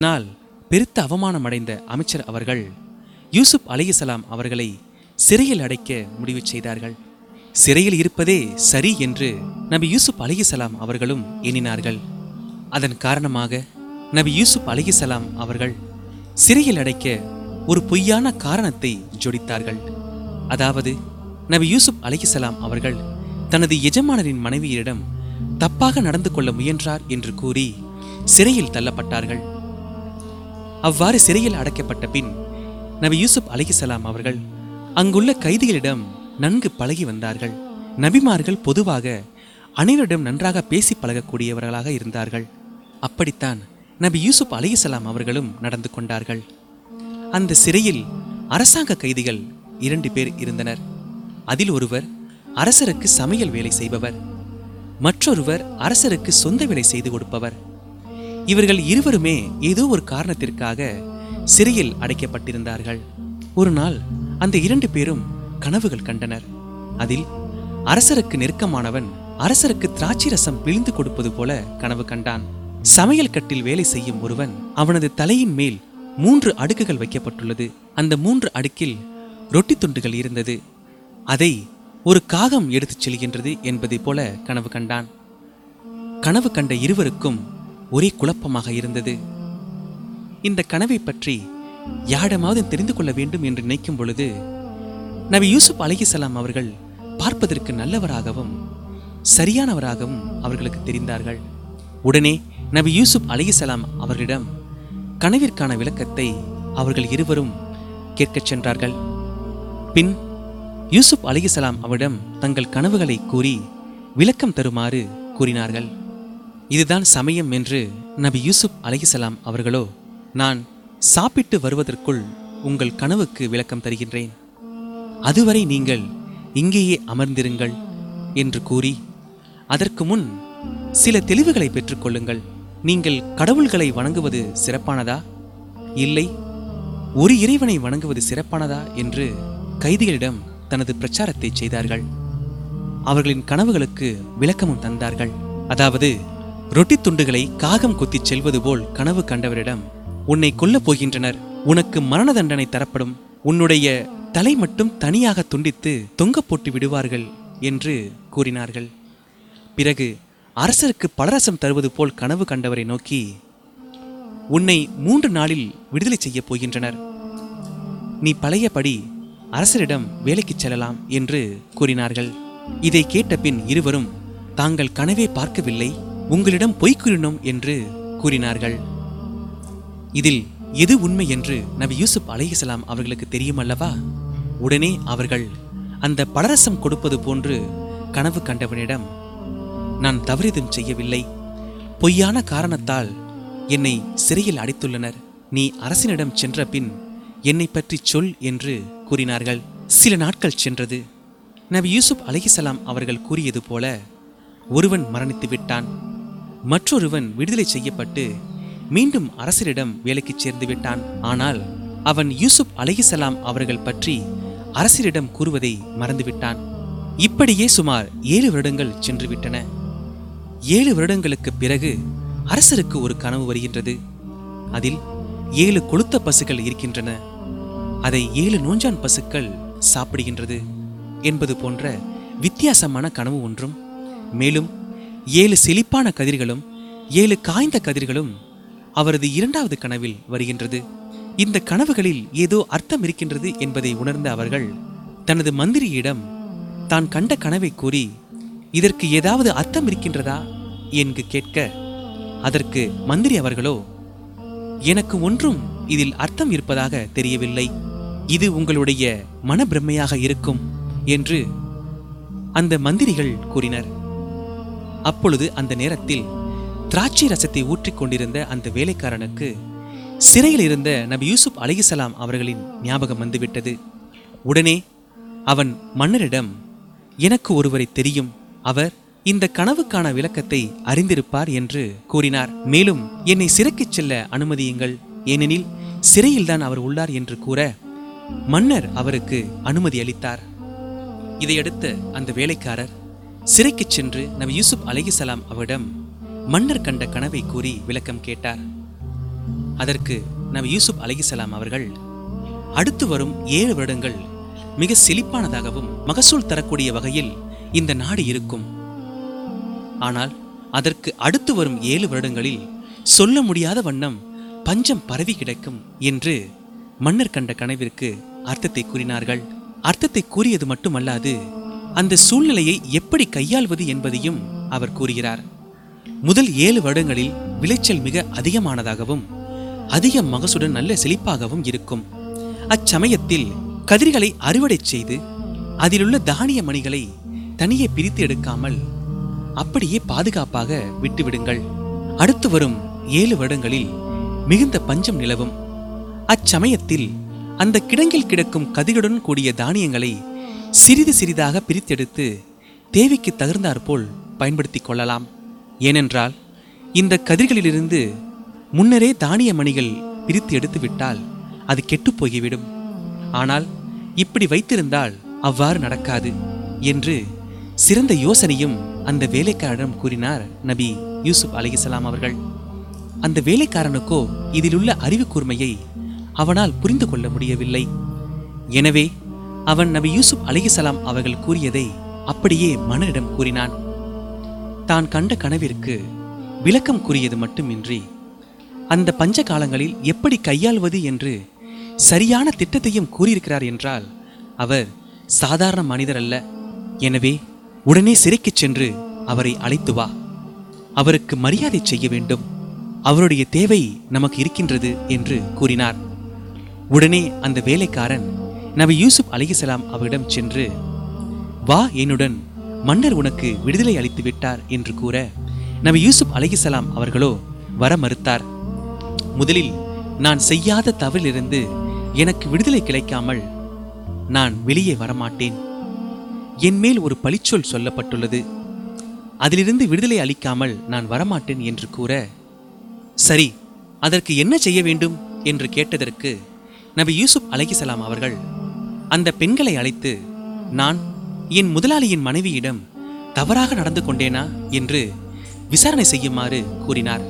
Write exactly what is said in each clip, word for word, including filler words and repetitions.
நாள் பெருத்த அவமானம் அடைந்த அமைச்சர் அவர்கள் யூசுப் அலைஹிஸ்ஸலாம் அவர்களை சிறையில் அடைக்க முடிவு செய்தார்கள். சிறையில் இருப்பதே சரி என்று நபி யூசுப் அலைஹிஸ்ஸலாம் அவர்களும் எண்ணினார்கள். அதன் காரணமாக நபி யூசுப் அலைஹிஸ்ஸலாம் அவர்கள் சிறையில் அடைக்க ஒரு பொய்யான காரணத்தை ஜோடித்தார்கள். அதாவது நபி யூசுப் அலைஹிஸ்ஸலாம் அவர்கள் தனது எஜமானரின் மனைவியரிடம் தப்பாக நடந்து கொள்ள முயன்றார் என்று கூறி சிறையில் தள்ளப்பட்டார்கள். அவ்வாறு சிறையில் அடைக்கப்பட்ட பின் நபி யூசுப் அலைஹிஸ்ஸலாம் அவர்கள் அங்குள்ள கைதிகளிடம் நன்கு பழகி வந்தார்கள். நபிமார்கள் பொதுவாக அனைவரிடம் நன்றாக பேசி பழகக்கூடியவர்களாக இருந்தார்கள். அப்படித்தான் நபி யூசுப் அலைஹிஸ்ஸலாம் அவர்களும் நடந்து கொண்டார்கள். அந்த சிறையில் அரசாங்க கைதிகள் இரண்டு பேர் இருந்தனர். அதில் ஒருவர் அரசருக்கு சமையல் வேலை செய்பவர், மற்றொருவர் அரசருக்கு சொந்த வேலை செய்து கொடுப்பவர். இவர்கள் இருவருமே ஏதோ ஒரு காரணத்திற்காக சிறையில் அடைக்கப்பட்டிருந்தார்கள். ஒரு நாள் அந்த இரண்டு பேரும் கனவுகள் கண்டனர். அதில் அரசருக்கு நெருக்கமானவன் அரசருக்கு திராட்சை ரசம் பிழிந்து கொடுப்பது போல கனவு கண்டான். சமையல் கட்டில் வேலை செய்யும் ஒருவன், அவனது தலையின் மேல் மூன்று அடுக்குகள் வைக்கப்பட்டுள்ளது. அந்த மூன்று அடுக்கில் ரொட்டி துண்டுகள் இருந்தது. அதை ஒரு காகம் எடுத்துச் செல்கின்றது என்பதை போல கனவு கண்டான். கனவு கண்ட இருவருக்கும் ஒரே குழப்பமாக இருந்தது. இந்த கனவை பற்றி யாரிடமாவது தெரிந்து கொள்ள வேண்டும் என்று நினைக்கும் பொழுது நபி யூசுப் அலைஹிஸ்ஸலாம் அவர்கள் பார்ப்பதற்கு நல்லவராகவும் சரியானவராகவும் அவர்களுக்கு தெரிந்தார்கள். உடனே நபி யூசுப் அலைஹிஸ்ஸலாம் அவர்களிடம் கனவிற்கான விளக்கத்தை அவர்கள் இருவரும் கேட்கச் சென்றார்கள். பின் யூசுப் அலைஹிஸ்ஸலாம் அவரிடம் தங்கள் கனவுகளை கூறி விளக்கம் தருமாறு கூறினார்கள். இதுதான் சமயம் என்று நபி யூசுப் அலைஹிஸ்ஸலாம் அவர்களோ, நான் சாப்பிட்டு வருவதற்குள் உங்கள் கனவுக்கு விளக்கம் தருகின்றேன், அதுவரை நீங்கள் இங்கேயே அமர்ந்திருங்கள் என்று கூறி, அதற்கு முன் சில தெளிவுகளை பெற்றுக்கொள்ளுங்கள். நீங்கள் கடவுள்களை வணங்குவது சிறப்பானதா, இல்லை ஒரு இறைவனை வணங்குவது சிறப்பானதா என்று கைதிகளிடம் தனது பிரச்சாரத்தை செய்தார்கள். அவர்களின் கனவுகளுக்கு விளக்கமும் தந்தார்கள். அதாவது ரொட்டி துண்டுகளை காகம் கொத்திச் செல்வது போல் கனவு கண்டவரிடம், உன்னை கொல்லப் போகின்றனர், உனக்கு மரண தண்டனை தரப்படும், உன்னுடைய தலை மட்டும் தனியாக துண்டித்து தொங்க போட்டு விடுவார்கள் என்று கூறினார்கள். பிறகு அரசருக்கு பலரசம் தருவது போல் கனவு கண்டவரை நோக்கி, உன்னை மூன்று நாளில் விடுதலை செய்ய போகின்றனர், நீ பழையபடி அரசரிடம் வேலைக்கு செல்லலாம் என்று கூறினார்கள். இதை கேட்ட பின் இருவரும் தாங்கள் கனவே பார்க்கவில்லை, உங்களிடம் பொய் கூறினோம் என்று கூறினார்கள். இதில் எது உண்மை என்று நபி யூசுப் அலைஹிஸ்ஸலாம் அவர்களுக்கு தெரியும் அல்லவா? உடனே அவர்கள் அந்த பலரசம் கொடுப்பது போன்று கனவு கண்டவனிடம், நான் தவறிதும் செய்யவில்லை, பொய்யான காரணத்தால் என்னை சிறையில் அடைத்துள்ளனர், நீ அரசனிடம் சென்ற பின் என்னை பற்றி சொல் என்று கூறினார்கள். சில நாட்கள் சென்றது. நபி யூசுப் அலைஹிஸ்ஸலாம் அவர்கள் கூறியது போல ஒருவன் மரணித்து விட்டான். மற்றொருவன் விடுதலை செய்யப்பட்டு மீண்டும் அரசரிடம் வேலைக்கு சேர்ந்து விட்டான். ஆனால் அவன் யூசுப் அலைஹிஸ்ஸலாம் அவர்கள் பற்றி அரசரிடம் கூறுவதை மறந்துவிட்டான். இப்படியே சுமார் ஏழு வருடங்கள் சென்று விட்டன. ஏழு வருடங்களுக்கு பிறகு அரசருக்கு ஒரு கனவு வருகின்றது. அதில் ஏழு கொழுத்த பசுக்கள் இருக்கின்றன, அதை ஏழு நோஞ்சான் பசுக்கள் சாப்பிடுகின்றது என்பது போன்ற வித்தியாசமான கனவு ஒன்றும், மேலும் ஏழு செழிப்பான கதிர்களும் ஏழு காய்ந்த கதிர்களும் அவரது இரண்டாவது கனவில் வருகின்றது. இந்த கனவுகளில் ஏதோ அர்த்தம் இருக்கின்றது என்பதை உணர்ந்த அவர்கள் தனது மந்திரியிடம் தான் கண்ட கனவை கூறி, இதற்கு ஏதாவது அர்த்தம் இருக்கின்றதா என்று கேட்க, அதற்கு மந்திரி அவர்களோ, எனக்கு ஒன்றும் இதில் அர்த்தம் இருப்பதாக தெரியவில்லை, இது உங்களுடைய மனப்பிரமையாக இருக்கும் என்று அந்த மந்திரிகள் கூறினர். அப்பொழுது அந்த நேரத்தில் திராட்சை ரசத்தை ஊற்றிக் கொண்டிருந்த அந்த வேலைக்காரனுக்கு சிறையில் இருந்த நபி யூசுப் அலைஹிஸ்ஸலாம் அவர்களின் ஞாபகம் வந்துவிட்டது. உடனே அவன் மன்னரிடம், எனக்கு ஒருவரை தெரியும், அவர் இந்த கனவுக்கான விளக்கத்தை அறிந்திருப்பார் என்று கூறினார். மேலும் என்னை சிறைக்குச் செல்ல அனுமதியுங்கள், ஏனெனில் சிறையில்தான் அவர் உள்ளார் என்று கூற மன்னர் அவருக்கு அனுமதி அளித்தார். இதையடுத்து அந்த வேலைக்காரர் சிறைக்குச் சென்று நபி யூசுப் அலைஹிஸ்ஸலாம் அவரிடம் மன்னர் கண்ட கனவை கூறி விளக்கம் கேட்டார். அதற்கு நபி யூசுப் அலைஹிஸ்ஸலாம் அவர்கள், அடுத்து வரும் ஏழு வருடங்கள் மிக செழிப்பானதாகவும் மகசூல் தரக்கூடிய வகையில் இந்த நாடு இருக்கும். ஆனால் அதற்கு அடுத்து வரும் ஏழு வருடங்களில் சொல்ல முடியாத வண்ணம் பஞ்சம் பரவி கிடக்கும் என்று மன்னர் கண்ட கனவிற்கு அர்த்தத்தை கூறினார்கள். அர்த்தத்தை கூறியது மட்டுமல்லாது அந்த சூழ்நிலையை எப்படி கையாள்வது என்பதையும் அவர் கூறுகிறார். முதல் ஏழு வருடங்களில் விளைச்சல் மிக அதிகமானதாகவும் அதிக மகசுடன் நல்ல செழிப்பாகவும் இருக்கும். அச்சமயத்தில் கதிர்களை அறுவடை செய்து அதிலுள்ள தானிய மணிகளை தனியே பிரித்து எடுக்காமல் அப்படியே பாதுகாப்பாக விட்டுவிடுங்கள். அடுத்து வரும் ஏழு வருடங்களில் மிகுந்த பஞ்சம் நிலவும். அச்சமயத்தில் அந்த கிடங்கில் கிடக்கும் கதிர்களுடன் கூடிய தானியங்களை சிறிது சிறிதாக பிரித்தெடுத்து தேவைக்கு தகுந்தாற்போல் பயன்படுத்திக் கொள்ளலாம். ஏனென்றால் இந்த கதிர்களிலிருந்து முன்னரே தானிய மணிகள் பிரித்து எடுத்து விட்டால் அது கெட்டு போய்விடும். ஆனால் இப்படி வைத்திருந்தால் அவ்வாறு நடக்காது என்று சிறந்த யோசனையும் அந்த வேலைக்காரனிடம் கூறினார் நபி யூசுப் அலைஹிஸ்ஸலாம் அவர்கள். அந்த வேலைக்காரனுக்கோ இதிலுள்ள அறிவு கூர்மையை அவனால் புரிந்து கொள்ள முடியவில்லை. எனவே அவன் நபி யூசுப் அலைஹிஸ்ஸலாம் அவர்கள் கூறியதை அப்படியே மன்னரிடம் கூறினான். தான் கண்ட கனவிற்கு விளக்கம் கூறியது மட்டுமின்றி அந்த பஞ்ச காலங்களில் எப்படி கையாள்வது என்று சரியான திட்டத்தையும் கூறியிருக்கிறார் என்றால் அவர் சாதாரண மனிதர் அல்ல. எனவே உடனே சிறைக்கு சென்று அவரை அழைத்து வா, அவருக்கு மரியாதை செய்ய வேண்டும், அவருடைய தேவை நமக்கு இருக்கின்றது என்று கூறினார். உடனே அந்த வேலைக்காரன் நபி யூசுப் அலைஹிஸ்ஸலாம் அவரிடம் சென்று, வா என்னுடன், மன்னர் உனக்கு விடுதலை அளித்து விட்டார் என்று கூற நபி யூசுப் அலைஹிஸ்ஸலாம் அவர்களோ வர மறுத்தார். முதலில் நான் செய்யாத தவறிலிருந்து எனக்கு விடுதலை கிடைக்காமல் நான் வெளியே வரமாட்டேன். என் மேல் ஒரு பழிச்சொல் சொல்லப்பட்டுள்ளது, அதிலிருந்து விடுதலை அளிக்காமல் நான் வரமாட்டேன் என்று கூற, சரி அதற்கு என்ன செய்ய வேண்டும் என்று கேட்டதற்கு நபி யூசுப் அலைஹிஸ்ஸலாம் அவர்கள் அந்த பெண்களை அழைத்து, நான் என் முதலாளியின் மனைவியிடம் தவறாக நடந்து கொண்டேனா என்று விசாரணை செய்யுமாறு கூறினார்.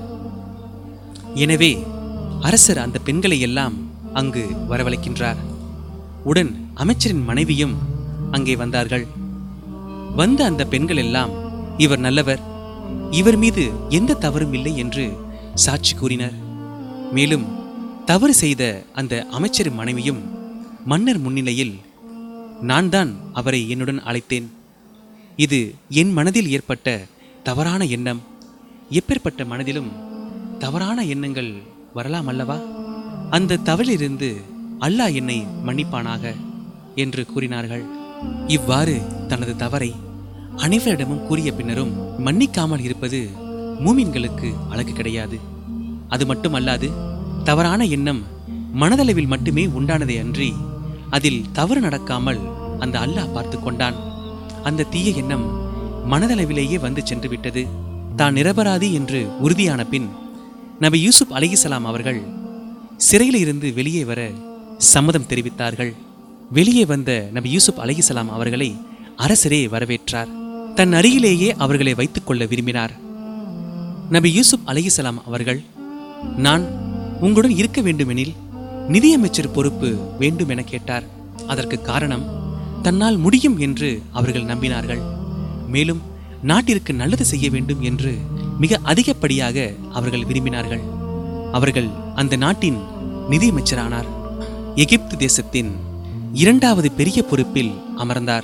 எனவே அரசர் அந்த பெண்களை எல்லாம் அங்கு வரவழைக்கின்றார். உடன் அமைச்சரின் மனைவியும் அங்கே வந்தார்கள். வந்த அந்த பெண்கள் எல்லாம் இவர் நல்லவர், இவர் மீது எந்த தவறும் இல்லை என்று சாட்சி கூறினர். மேலும் தவறு செய்த அந்த அமைச்சரின் மனைவியும் மன்னர் முன்னிலையில், நான் தான் அவரை என்னுடன் அழைத்தேன், இது என் மனதில் ஏற்பட்ட தவறான எண்ணம், எப்பேற்பட்ட மனதிலும் தவறான எண்ணங்கள் வரலாம் அல்லவா, அந்த தவறிலிருந்து அல்லாஹ் என்னை மன்னிப்பானாக என்று கூறினார்கள். இவ்வாறு தனது தவறை அனைவரிடமும் கூறிய பின்னரும் மன்னிக்காமல் இருப்பது மூமின்களுக்கு அழகு கிடையாது. அது மட்டுமல்லாது தவறான எண்ணம் மனதளவில் மட்டுமே உண்டானதே அன்றி அதில் தவறு நடக்காமல் அந்த அல்லாஹ் பார்த்து கொண்டான். அந்த தீய எண்ணம் மனதளவிலேயே வந்து சென்று விட்டது. தான் நிரபராதி என்று உறுதியான பின் நபி யூசுப் அலைஹிஸ்ஸலாம் அவர்கள் சிறையில் இருந்து வெளியே வர சம்மதம் தெரிவித்தார்கள். வெளியே வந்த நபி யூசுப் அலைஹிஸ்ஸலாம் அவர்களை அரசரே வரவேற்றார். தன் அருகிலேயே அவர்களை வைத்துக் கொள்ள விரும்பினார். நபி யூசுப் அலைஹிஸ்ஸலாம் அவர்கள், நான் உங்களுடன் இருக்க வேண்டுமெனில் நிதியமைச்சர் பொறுப்பு வேண்டும் என கேட்டார். அதற்கு காரணம் தன்னால் முடியும் என்று அவர்கள் நம்பினார்கள். மேலும் நாட்டிற்கு நல்லது செய்ய வேண்டும் என்று மிக அதிகப்படியாக அவர்கள் விரும்பினார்கள். அவர்கள் அந்த நாட்டின் நிதியமைச்சரானார். எகிப்து தேசத்தின் இரண்டாவது பெரிய பொறுப்பில் அமர்ந்தார்.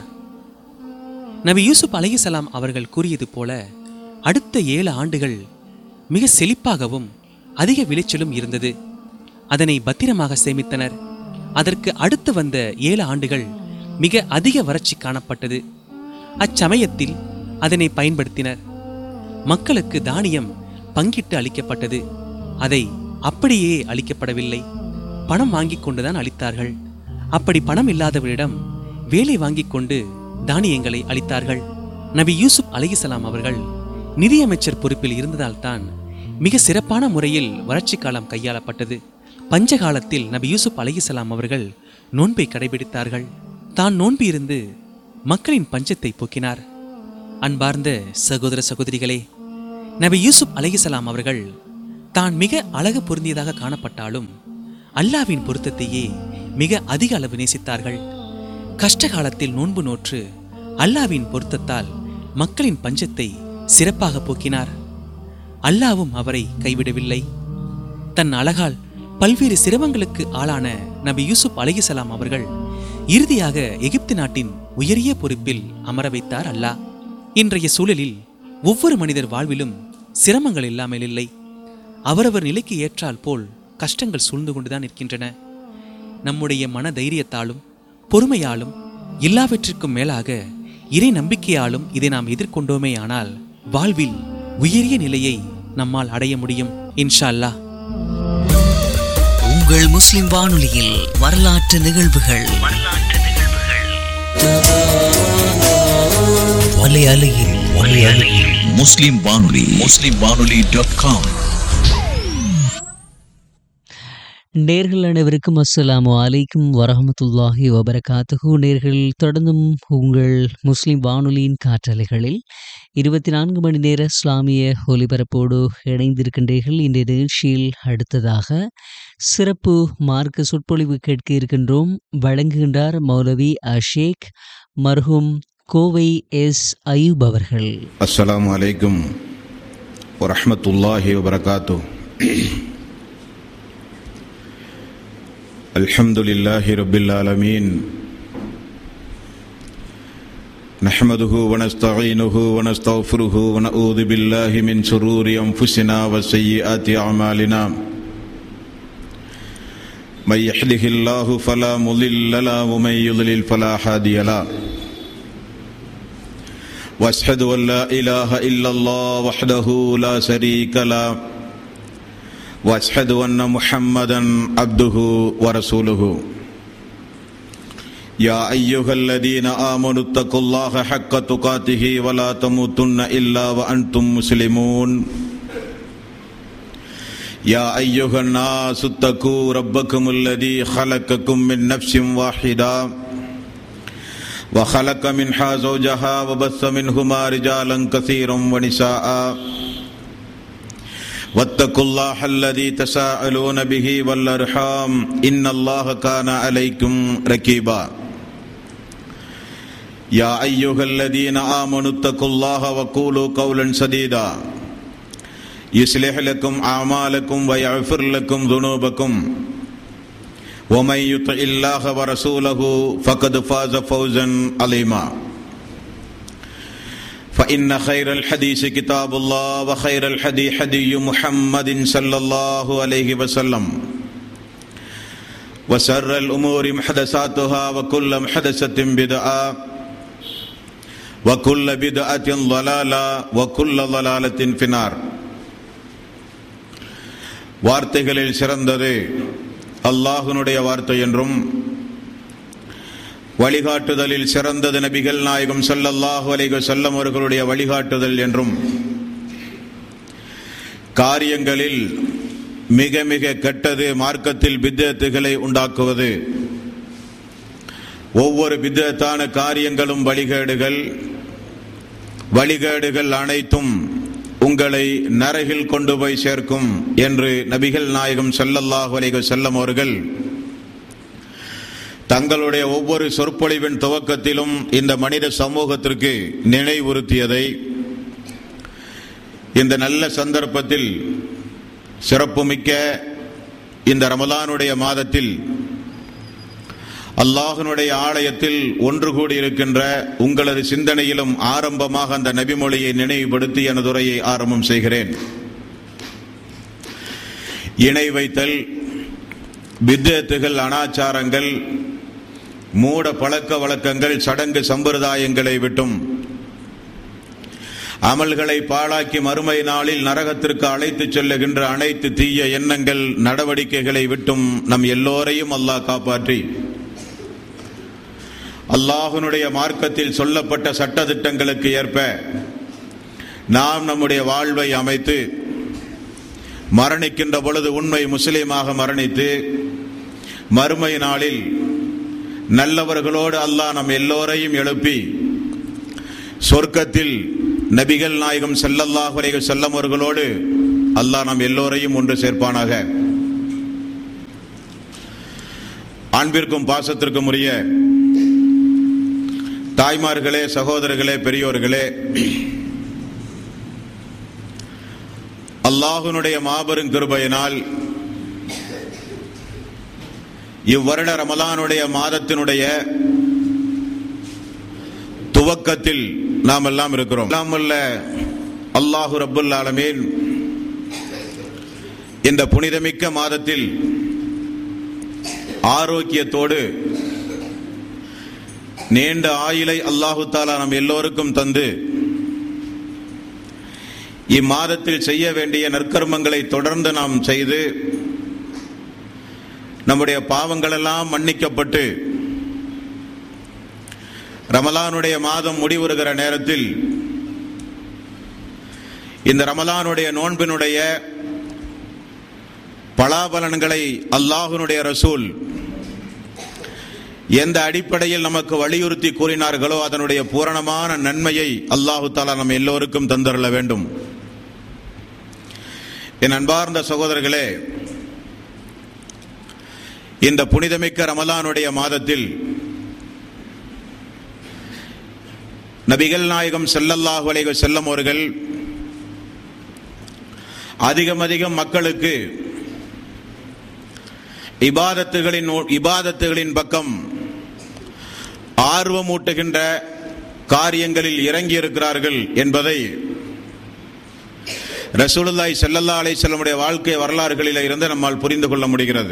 நபி யூசுப் அலைஹிஸ்ஸலாம் அவர்கள் கூறியது போல அடுத்த ஏழு ஆண்டுகள் மிக செழிப்பாகவும் அதிக விளைச்சலும் இருந்தது. அதனை பத்திரமாக சேமித்தனர். அதற்கு அடுத்து வந்த ஏழு ஆண்டுகள் மிக அதிக வறட்சி காணப்பட்டது. அச்சமயத்தில் அதனை பயன்படுத்தினர். மக்களுக்கு தானியம் பங்கிட்டு அளிக்கப்பட்டது. அதை அப்படியே அளிக்கப்படவில்லை, பணம் வாங்கிக் கொண்டுதான் அளித்தார்கள். அப்படி பணம் இல்லாதவரிடம் வேலை வாங்கிக் கொண்டு தானியங்களை அளித்தார்கள். நபி யூசுப் அலைஹிஸ்ஸலாம் அவர்கள் நிதியமைச்சர் பொறுப்பில் இருந்ததால் தான் மிக சிறப்பான முறையில் வறட்சி காலம் கையாளப்பட்டது. பஞ்ச காலத்தில் நபி யூசுப் அலைஹிஸ்ஸலாம் அவர்கள் நோன்பை கடைபிடித்தார்கள். தான் நோன்பு இருந்து மக்களின் பஞ்சத்தை போக்கினார். அன்பார்ந்த சகோதர சகோதரிகளே, நபி யூசுப் அலைஹிஸ்ஸலாம் அவர்கள் தான் மிக அழகு பொருந்தியதாக காணப்பட்டாலும் அல்லாவின் பொருத்தத்தையே மிக அதிக அளவு நேசித்தார்கள். கஷ்ட காலத்தில் நோன்பு நோற்று அல்லாவின் பொருத்தத்தால் மக்களின் பஞ்சத்தை சிறப்பாக போக்கினார். அல்லாவும் அவரை கைவிடவில்லை. தன் அழகால் பல்வேறு சிரமங்களுக்கு ஆளான நபி யூசுப் அலைஹிஸ்ஸலாம் அவர்கள் இறுதியாக எகிப்து நாட்டின் உயரிய பொறுப்பில் அமர வைத்தார் அல்லாஹ். இன்றைய சூழலில் ஒவ்வொரு மனிதர் வாழ்விலும் சிரமங்கள் இல்லாமல் இல்லை. அவரவர் நிலைக்கு ஏற்றால் போல் கஷ்டங்கள் சூழ்ந்து கொண்டுதான் இருக்கின்றன. நம்முடைய மன தைரியத்தாலும் பொறுமையாலும் எல்லாவற்றிற்கும் மேலாக இறை நம்பிக்கையாலும் இதை நாம் எதிர்கொண்டோமே ஆனால் வாழ்வில் உயரிய நிலையை நம்மால் அடைய முடியும் இன்ஷா அல்லாஹ். உங்கள் முஸ்லிம் வானொலியில் வரலாற்று நிகழ்வுகள் வலையலையில் வலையலையில் முஸ்லிம் வானொலி முஸ்லிம் வானொலி டாட் காம். நேர்கள் அனைவருக்கும் அஸ்ஸலாமு அலைக்கும் வரஹமத்துல்லாஹி வபரகாத்துஹு. நேர்கள் தொடர்ந்தும் உங்கள் முஸ்லிம் வானொலியின் காற்றலைகளில் இருபத்தி நான்கு மணி நேர இஸ்லாமிய ஒலிபரப்போடு இணைந்திருக்கின்றீர்கள். இந்த நிகழ்ச்சியில் அடுத்ததாக சிறப்பு மார்க்க சொற்பொழிவு கேட்க இருக்கின்றோம். வழங்குகின்றார் மௌலவி அஷேக் மர்ஹூம் கோவை எஸ் அயூப் அவர்கள். அஸ்ஸலாமு அலைக்கும் வரஹ்மத்துல்லாஹி வபரகாத்துஹு. அல்ஹம்துலில்லாஹி ரப்பில் ஆலமீன். நஹ்மதுஹு வ நஸ்தஈனுஹு வ நஸ்தக்ஃபிருஹு வ நஊது பில்லாஹி மின் ஷுரூரி அன்ஃபுஸினா வ ஸய்யிஆத்தி அமாலினா. மை யஹ்திஹில்லாஹு ஃபலா முضில்ல லஹு வ மை யுضلل ஃபலா ஹாதிய லஹு. வ அஷ்ஹது அன் லா இலாஹ இல்லல்லாஹ் வஹ்தஹு லா ஷரீக லஹு واشهد ان محمدا عبده ورسوله. يا ايها الذين امنوا اتقوا الله حق تقاته ولا تموتن الا وانتم مسلمون. يا ايها الناس اتقوا ربكم الذي خلقكم من نفس واحده وخلق منها زوجها وبث منهما رجالا كثيرا ونساء. واتقوا الله الذي تساءلون به والارحام ان الله كان عليكم رقيبا. يا ايها الذين امنوا اتقوا الله وقولوا قولا سديدا يصلح لكم اعمالكم ويغفر لكم ذنوبكم ومن يطع الله ورسوله فقد فاز فوزا عظيما. فإن خير الحديث كتاب الله وخير الحديث حدي محمد صلى الله عليه وسلم وشر الأمور محدثاتها وكل محدثة بدعة وكل بدعة ضلالة وكل ضلالة في النار. வார்த்தைகளில் சிறந்தது அல்லாஹ்வுடைய வார்த்தை என்றும் வழிகாட்டுதலில் சிறந்தது நபிகள் நாயகம் ஸல்லல்லாஹு அலைஹி வஸல்லம் அவர்களுடைய வழிகாட்டுதல் என்றும் காரியங்களில் மிக மிக கெட்டது மார்க்கத்தில் பித்அத்துகளை உண்டாக்குவது. ஒவ்வொரு பித்அத்தான காரியங்களும் வழிகேடுகள். வழிகேடுகள் அனைத்தும் உங்களை நரகில் கொண்டு போய் சேர்க்கும் என்று நபிகள் நாயகம் ஸல்லல்லாஹு அலைஹி வஸல்லம் அவர்கள் தங்களுடைய ஒவ்வொரு சொற்பொழிவின் துவக்கத்திலும் இந்த மனித சமூகத்திற்கு நினைவுறுத்தியதை இந்த நல்ல சந்தர்ப்பத்தில் சிறப்புமிக்க இந்த ரமலானுடைய மாதத்தில் அல்லாஹ்வினுடைய ஆலயத்தில் ஒன்று கூடியிருக்கின்ற உங்களது சிந்தனையிலும் ஆரம்பமாக அந்த நபிமொழியை நினைவுபடுத்தி எனது உரையை ஆரம்பம் செய்கிறேன். இணை வைத்தல், பித்அத்துகள், அனாச்சாரங்கள், மூட பழக்க வழக்கங்கள், சடங்கு சம்பிரதாயங்களை விட்டும் அமல்களை பாழாக்கி மறுமை நாளில் நரகத்திற்கு அழைத்துச் செல்லுகின்ற அனைத்து தீய எண்ணங்கள், நடவடிக்கைகளை விட்டும் நம் எல்லோரையும் அல்லாஹ் காப்பாற்றி அல்லாஹ்வினுடைய மார்க்கத்தில் சொல்லப்பட்ட சட்டதிட்டங்களுக்கு ஏற்ப நாம் நம்முடைய வாழ்வை அமைத்து மரணிக்கின்ற பொழுது உண்மை முஸ்லிமாக மரணித்து மறுமை நாளில் நல்லவர்களோடு அல்லாஹ் நம் எல்லோரையும் எழுப்பி சொர்க்கத்தில் நபிகள் நாயகம் ஸல்லல்லாஹு அலைஹி வஸல்லம் அவர்களோடு அல்லாஹ் நம் எல்லோரையும் ஒன்று சேர்ப்பானாக. அன்பிற்கும் பாசத்திற்கும் உரிய தாய்மார்களே, சகோதரர்களே, பெரியோர்களே, அல்லாஹ்வுடைய மாபெரும் கிருபையினால் இவ்வருட ரமலானுடைய மாதத்தினுடைய துவக்கத்தில் நாம் எல்லாம் இருக்கிறோம். அல்லாஹு ரப்புல் ஆலமீன் இந்த புனிதமிக்க மாதத்தில் ஆரோக்கியத்தோடு நீண்ட ஆயுளை அல்லாஹு தஆலா நம் எல்லோருக்கும் தந்து இம்மாதத்தில் செய்ய வேண்டிய நற்கர்மங்களை தொடர்ந்து நாம் செய்து நம்முடைய பாவங்களெல்லாம் மன்னிக்கப்பட்டு ரமலானுடைய மாதம் முடிவுறுகிற நேரத்தில் இந்த ரமலானுடைய நோன்பினுடைய பலாபலன்களை அல்லாஹ்வுடைய ரசூல் எந்த அடிப்படையில் நமக்கு வலியுறுத்தி கூறினார்களோ அதனுடைய பூரணமான நன்மையை அல்லாஹு தஆலா நம் எல்லோருக்கும் தந்தருள வேண்டும். என் அன்பார்ந்த சகோதரர்களே, இந்த புனிதமிக்க ரமலானுடைய மாதத்தில் நபிகள் நாயகம் ஸல்லல்லாஹு அலைஹி வஸல்லம் அவர்கள் அதிகம் அதிகம் மக்களுக்கு இபாதத்துகளின் இபாதத்துகளின் பக்கம் ஆர்வமூட்டுகின்ற காரியங்களில் இறங்கி இருக்கிறார்கள் என்பதை ரசூலுல்லாஹி ஸல்லல்லாஹு அலைஹி வஸல்லம் உடைய வாழ்க்கை வரலாறுகளில் இருந்து நம்மால் புரிந்து கொள்ள முடிகிறது.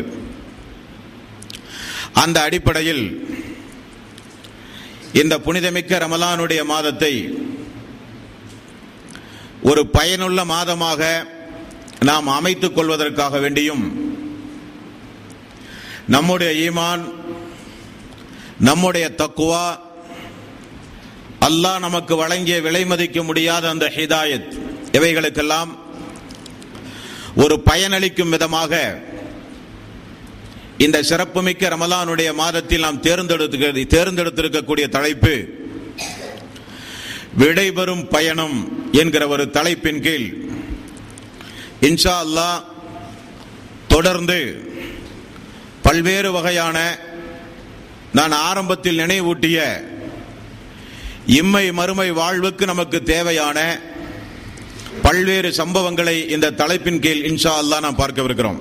அந்த அடிப்படையில் இந்த புனிதமிக்க ரமலானுடைய மாதத்தை ஒரு பயனுள்ள மாதமாக நாம் அமைத்துக் கொள்வதற்காக வேண்டியும் நம்முடைய ஈமான், நம்முடைய தக்குவா, அல்லாஹ் நமக்கு வழங்கிய விலை மதிக்க முடியாத அந்த ஹிதாயத், இவைகளுக்கெல்லாம் ஒரு பயனளிக்கும் விதமாக இந்த சிறப்புமிக்க ரமலானுடைய மாதத்தில் நாம் தேர்ந்தெடுத்து தேர்ந்தெடுத்திருக்கக்கூடிய தலைப்பு விடைபெறும் பயணம் என்கிற ஒரு தலைப்பின் கீழ் இன்ஷா அல்லாஹ் தொடர்ந்து பல்வேறு வகையான நான் ஆரம்பத்தில் நினைவூட்டிய இம்மை மறுமை வாழ்வுக்கு நமக்கு தேவையான பல்வேறு சம்பவங்களை இந்த தலைப்பின் கீழ் இன்ஷா அல்லாஹ் நாம் பார்க்கவிருக்கிறோம்.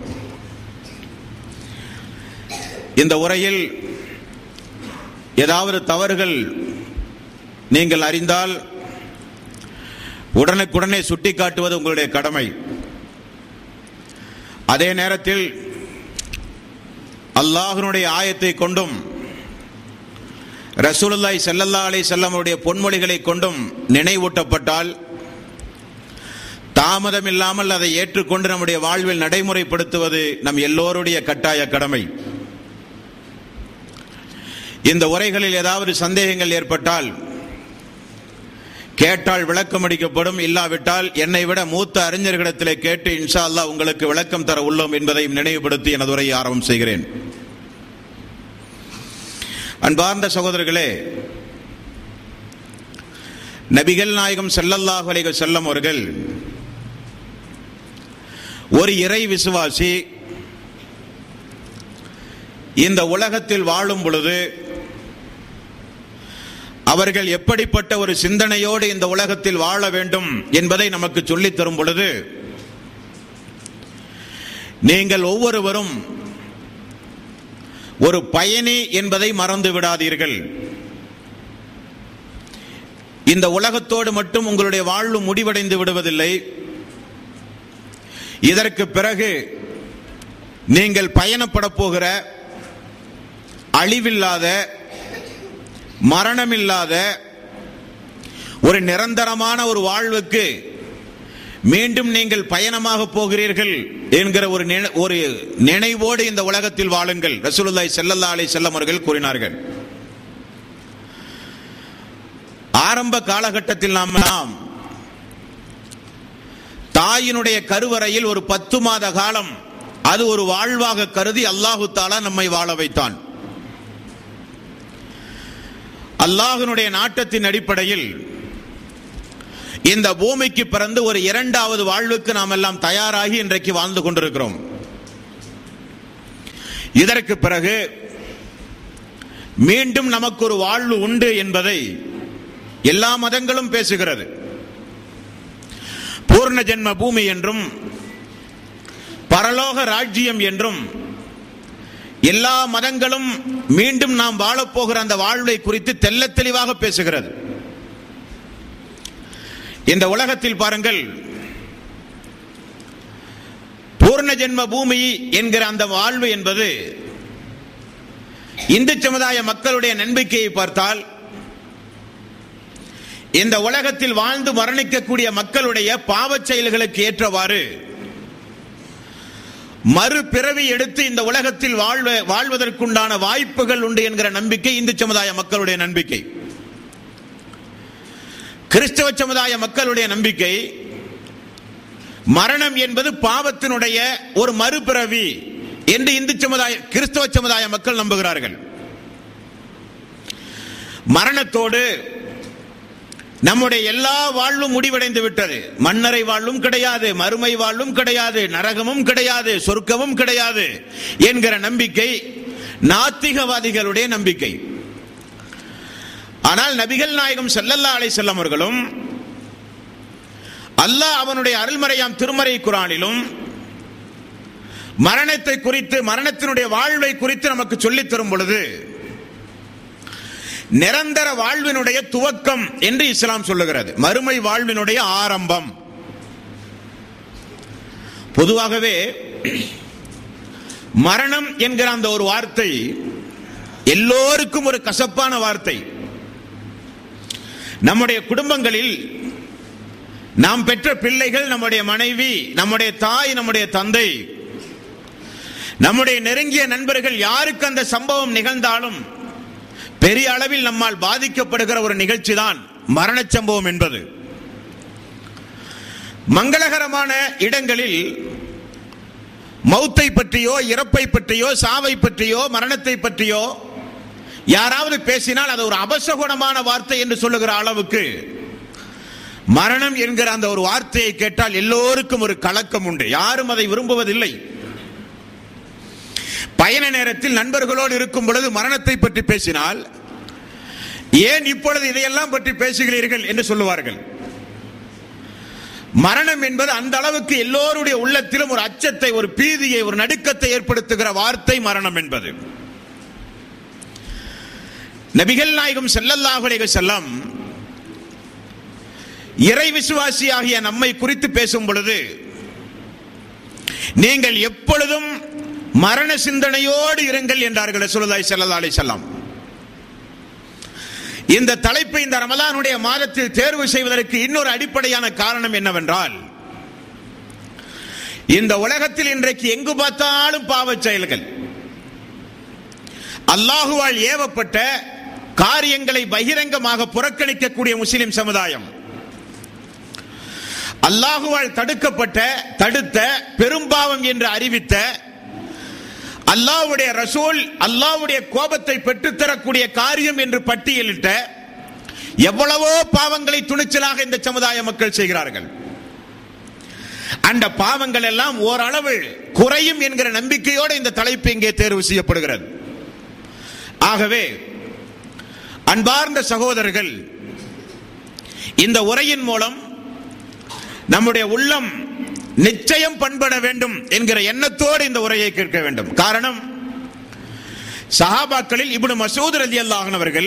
இந்த உரையில் ஏதாவது தவறுகள் நீங்கள் அறிந்தால் உடனுக்குடனே சுட்டிக்காட்டுவது உங்களுடைய கடமை. அதே நேரத்தில் அல்லாஹ்வுடைய ஆயத்தை கொண்டும் ரசூலுல்லாஹி ஸல்லல்லாஹு அலைஹி வஸல்லம் உடைய பொன்மொழிகளை கொண்டும் நினைவூட்டப்பட்டால் தாமதம் இல்லாமல் அதை ஏற்றுக்கொண்டு நம்முடைய வாழ்வில் நடைமுறைப்படுத்துவது நம் எல்லோருடைய கட்டாய கடமை. இந்த உரைகளில் ஏதாவது சந்தேகங்கள் ஏற்பட்டால் கேட்டால் விளக்கம் அளிக்கப்படும், இல்லாவிட்டால் என்னை விட மூத்த அறிஞர்களிடத்திலே கேட்டு இன்ஷா அல்லாஹ் உங்களுக்கு விளக்கம் தர உள்ளோம் என்பதையும் நினைவுபடுத்தி எனது உரையை ஆரம்பம் செய்கிறேன். அன்பார்ந்த சகோதரர்களே, நபிகள் நாயகம் ஸல்லல்லாஹு அலைஹி வஸல்லம் அவர்கள் ஒரு இறை விசுவாசி இந்த உலகத்தில் வாழும் பொழுது அவர்கள் எப்படிப்பட்ட ஒரு சிந்தனையோடு இந்த உலகத்தில் வாழ வேண்டும் என்பதை நமக்கு சொல்லித் தரும் பொழுது, நீங்கள் ஒவ்வொருவரும் ஒரு பயணி என்பதை மறந்து விடாதீர்கள். இந்த உலகத்தோடு மட்டும் உங்களுடைய வாழ்வு முடிவடைந்து விடுவதில்லை. இதற்கு பிறகு நீங்கள் பயணப்பட போகிற அழிவில்லாத, மரணமில்லாத ஒரு நிரந்தரமான ஒரு வாழ்வுக்கு மீண்டும் நீங்கள் பயணமாக போகிறீர்கள் என்கிற ஒரு ஒரு நினைவோடு இந்த உலகத்தில் வாழுங்கள். ரசூலுல்லாஹி ஸல்லல்லாஹு அலைஹி வஸல்லம் அவர்கள் கூறினார்கள். ஆரம்ப காலகட்டத்தில் நாம் நாம் தாயினுடைய கருவறையில் ஒரு பத்து மாத காலம் அது ஒரு வாழ்வாக கருதி அல்லாஹு தஆலா நம்மை வாழ வைத்தான். அல்லாஹ்வினுடைய நாட்டத்தின் அடிப்படையில் இந்த பூமிக்கு பிறந்து ஒரு இரண்டாவது வாழ்வுக்கு நாம் எல்லாம் தயாராகி இன்றைக்கு வாழ்ந்து கொண்டிருக்கிறோம். இதற்கு பிறகு மீண்டும் நமக்கு ஒரு வாழ்வு உண்டு என்பதை எல்லா மதங்களும் பேசுகிறது. பூர்ண ஜென்ம பூமி என்றும் பரலோக ராஜ்யம் என்றும் எல்லா மதங்களும் மீண்டும் நாம் வாழப்போகிற அந்த வாழ்வை குறித்து தெள்ளத் தெளிவாக பேசுகிறது. இந்த உலகத்தில் பாருங்கள், பூர்ண ஜென்ம பூமி என்கிற அந்த வாழ்வு என்பது இந்து சமுதாய மக்களுடைய நம்பிக்கையை பார்த்தால், இந்த உலகத்தில் வாழ்ந்து மரணிக்கக்கூடிய மக்களுடைய பாவச் செயல்களுக்கு ஏற்றவாறு மறுபிறவி எடுத்து இந்த உலகத்தில் வாழ்வ வாழ்வதற்குண்டான வாய்ப்புகள் உண்டு என்கிற நம்பிக்கை இந்து சமுதாய மக்களுடைய நம்பிக்கை. கிறிஸ்தவ சமுதாய மக்களுடைய நம்பிக்கை மரணம் என்பது பாவத்தினுடைய ஒரு மறுபிறவி என்று இந்து சமுதாய கிறிஸ்தவ சமுதாய மக்கள் நம்புகிறார்கள். மரணத்தோடு நம்முடைய எல்லா வாழ்வும் முடிவடைந்து விட்டது. மன்னரை வாழ்வும் கிடையாது, மறுமை வாழ்வும் கிடையாது, நரகமும் கிடையாது, சொர்க்கமும் கிடையாது என்கிற நம்பிக்கை நாத்திகவாதிகளுடைய நம்பிக்கை. ஆனால் நபிகள் நாயகம் ஸல்லல்லாஹு அலைஹி வஸல்லம் அவர்களும் அல்லாஹ் அவனுடைய அருள்மறையாம் திருமறை குர்ஆனிலும் மரணத்தை குறித்து, மரணத்தினுடைய வாழ்வை குறித்து நமக்கு சொல்லித் தரும் பொழுது நிரந்தர வாழ்வினுடைய துவக்கம் என்று இஸ்லாம் சொல்லுகிறது. மறுமை வாழ்வினுடைய ஆரம்பம். பொதுவாகவே மரணம் என்கிற அந்த ஒரு வார்த்தை எல்லோருக்கும் ஒரு கசப்பான வார்த்தை. நம்முடைய குடும்பங்களில் நாம் பெற்ற பிள்ளைகள், நம்முடைய மனைவி, நம்முடைய தாய், நம்முடைய தந்தை, நம்முடைய நெருங்கிய நண்பர்கள் யாருக்கு அந்த சம்பவம் நிகழ்ந்தாலும் பெரிய அளவில் நம்மால் பாதிக்கப்படுகிற ஒரு நிகழ்ச்சி தான் மரண சம்பவம் என்பது. மங்களகரமான இடங்களில் மௌத்தை பற்றியோ, இறப்பை பற்றியோ, சாவை பற்றியோ, மரணத்தை பற்றியோ யாராவது பேசினால் அது ஒரு அபசகுணமான வார்த்தை என்று சொல்லுகிற அளவுக்கு மரணம் என்கிற அந்த ஒரு வார்த்தையை கேட்டால் எல்லோருக்கும் ஒரு கலக்கம் உண்டு. யாரும் அதை விரும்புவதில்லை. பயண நேரத்தில் நண்பர்களோடு இருக்கும் பொழுது மரணத்தை பற்றி பேசினால், ஏன் இப்பொழுது இதையெல்லாம் பற்றி பேசுகிறீர்கள் என்று சொல்லுவார்கள். மரணம் என்பது அந்த அளவுக்கு எல்லோருடைய உள்ளத்திலும் ஒரு அச்சத்தை, ஒரு பீதியை, ஒரு நடுக்கத்தை ஏற்படுத்துகிற வார்த்தை மரணம் என்பது. நபிகள் நாயகம் ஸல்லல்லாஹு அலைஹி வஸல்லம் இறை விசுவாசியாகிய நம்மை குறித்து பேசும் பொழுது, நீங்கள் எப்பொழுதும் மரண சிந்தனையோடு இருங்கள் என்றார்கள் ரசூலுல்லாஹி ஸல்லல்லாஹு அலைஹி வஸல்லம். இந்த தலைப்பை இந்த ரமலானுடைய மாதத்தில் தேர்வு செய்வதற்கு இன்னொரு அடிப்படையான காரணம் என்னவென்றால், இந்த உலகத்தில் இன்றைக்கு எங்கு பார்த்தாலும் பாவச் செயல்கள், அல்லாஹுவால் ஏவப்பட்ட காரியங்களை பகிரங்கமாக புறக்கணிக்கக்கூடிய முஸ்லிம் சமுதாயம், அல்லாஹுவால் தடுக்கப்பட்ட, தடுத்த, பெரும்பாவம் என்று அறிவித்த, அல்லாஹ்வுடைய ரசூல் அல்லாஹ்வுடைய கோபத்தை பெற்றுத்தரக்கூடிய காரியம் என்று பட்டியலிட்ட எவ்வளவோ பாவங்களை துணிச்சலாக இந்த சமுதாய மக்கள் செய்கிறார்கள். அந்த பாவங்கள் எல்லாம் ஓரளவு குறையும் என்கிற நம்பிக்கையோடு இந்த தலைப்பு இங்கே தேர்வு செய்யப்படுகிறது. ஆகவே அன்பார்ந்த சகோதரர்கள், இந்த உரையின் மூலம் நம்முடைய உள்ளம் நிச்சயம் பண்பட வேண்டும் என்கிற எண்ணத்தோடு இந்த உரையை கேட்க வேண்டும். காரணம், சஹாபாக்களில் இப்னு மஸ்ஊத் ரலியல்லாஹு அன்ஹு அவர்கள்,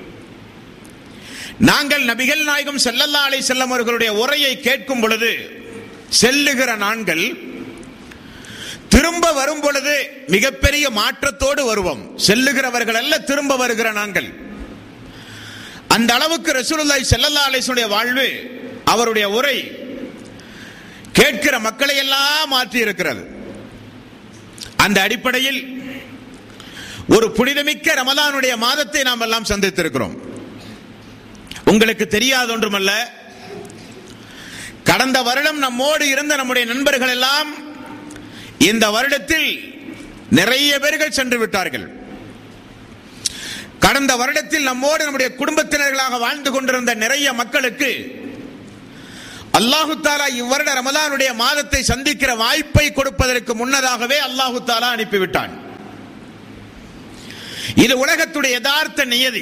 நாங்கள் நபிகள் நாயகம் ஸல்லல்லாஹு அலைஹி வஸல்லம் அவர்களுடைய உரையை கேட்கும் பொழுது செல்லுகிற நாட்கள் திரும்ப வரும் பொழுது மிகப்பெரிய மாற்றத்தோடு வருவோம். செல்லுகிறவர்கள் அல்ல, திரும்ப வருகிற நாட்கள். அந்த அளவுக்கு ரசூலுல்லாஹி ஸல்லல்லாஹு அலைஹி வஸல்லம் வாழ்வு, அவருடைய உரை கேட்கிற மக்களை எல்லாம் மாற்றி இருக்கிறது. அந்த அடிப்படையில் ஒரு புனிதமிக்க ரமலானுடைய மாதத்தை நாம் எல்லாம் சந்தித்திருக்கிறோம். உங்களுக்கு தெரியாத ஒன்றுமல்ல, கடந்த வருடம் நம்மோடு இருந்த நம்முடைய நண்பர்கள் எல்லாம் இந்த வருடத்தில் நிறைய பேர்கள் சென்று விட்டார்கள். கடந்த வருடத்தில் நம்மோடு நம்முடைய குடும்பத்தினர்களாக வாழ்ந்து கொண்டிருந்த நிறைய மக்களுக்கு அல்லாஹு தாலா இவ்வருட ரமலானுடைய மாதத்தை சந்திக்கிற வாய்ப்பை கொடுப்பதற்கு முன்னதாகவே அல்லாஹு தாலா அனுப்பிவிட்டான். இது உலகத்துடைய யதார்த்த நியதி.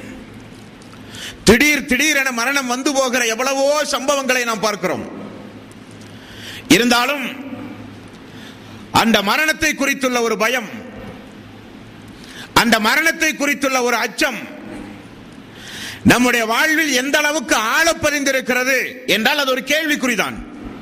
திடீர் திடீரென மரணம் வந்து போகிற எவ்வளவோ சம்பவங்களை நாம் பார்க்கிறோம். இருந்தாலும் அந்த மரணத்தை குறித்துள்ள ஒரு பயம், அந்த மரணத்தை குறித்துள்ள ஒரு அச்சம் நம்முடைய வாழ்வில் எந்த அளவுக்கு ஆழப்பதிந்திருக்கிறது என்றால் அது ஒரு கேள்விக்குறிதான்.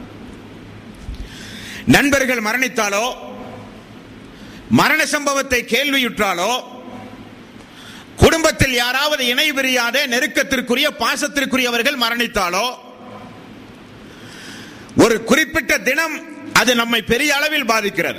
நண்பர்கள் மரணித்தாலோ, மரண சம்பவத்தை கேள்வியுற்றாலோ, குடும்பத்தில் யாராவது இணை பிரியாத நெருக்கத்திற்குரிய பாசத்திற்குரியவர்கள் மரணித்தாலோ, ஒரு குறிப்பிட்ட தினம் அது நம்மை பெரிய அளவில் பாதிக்கிறது.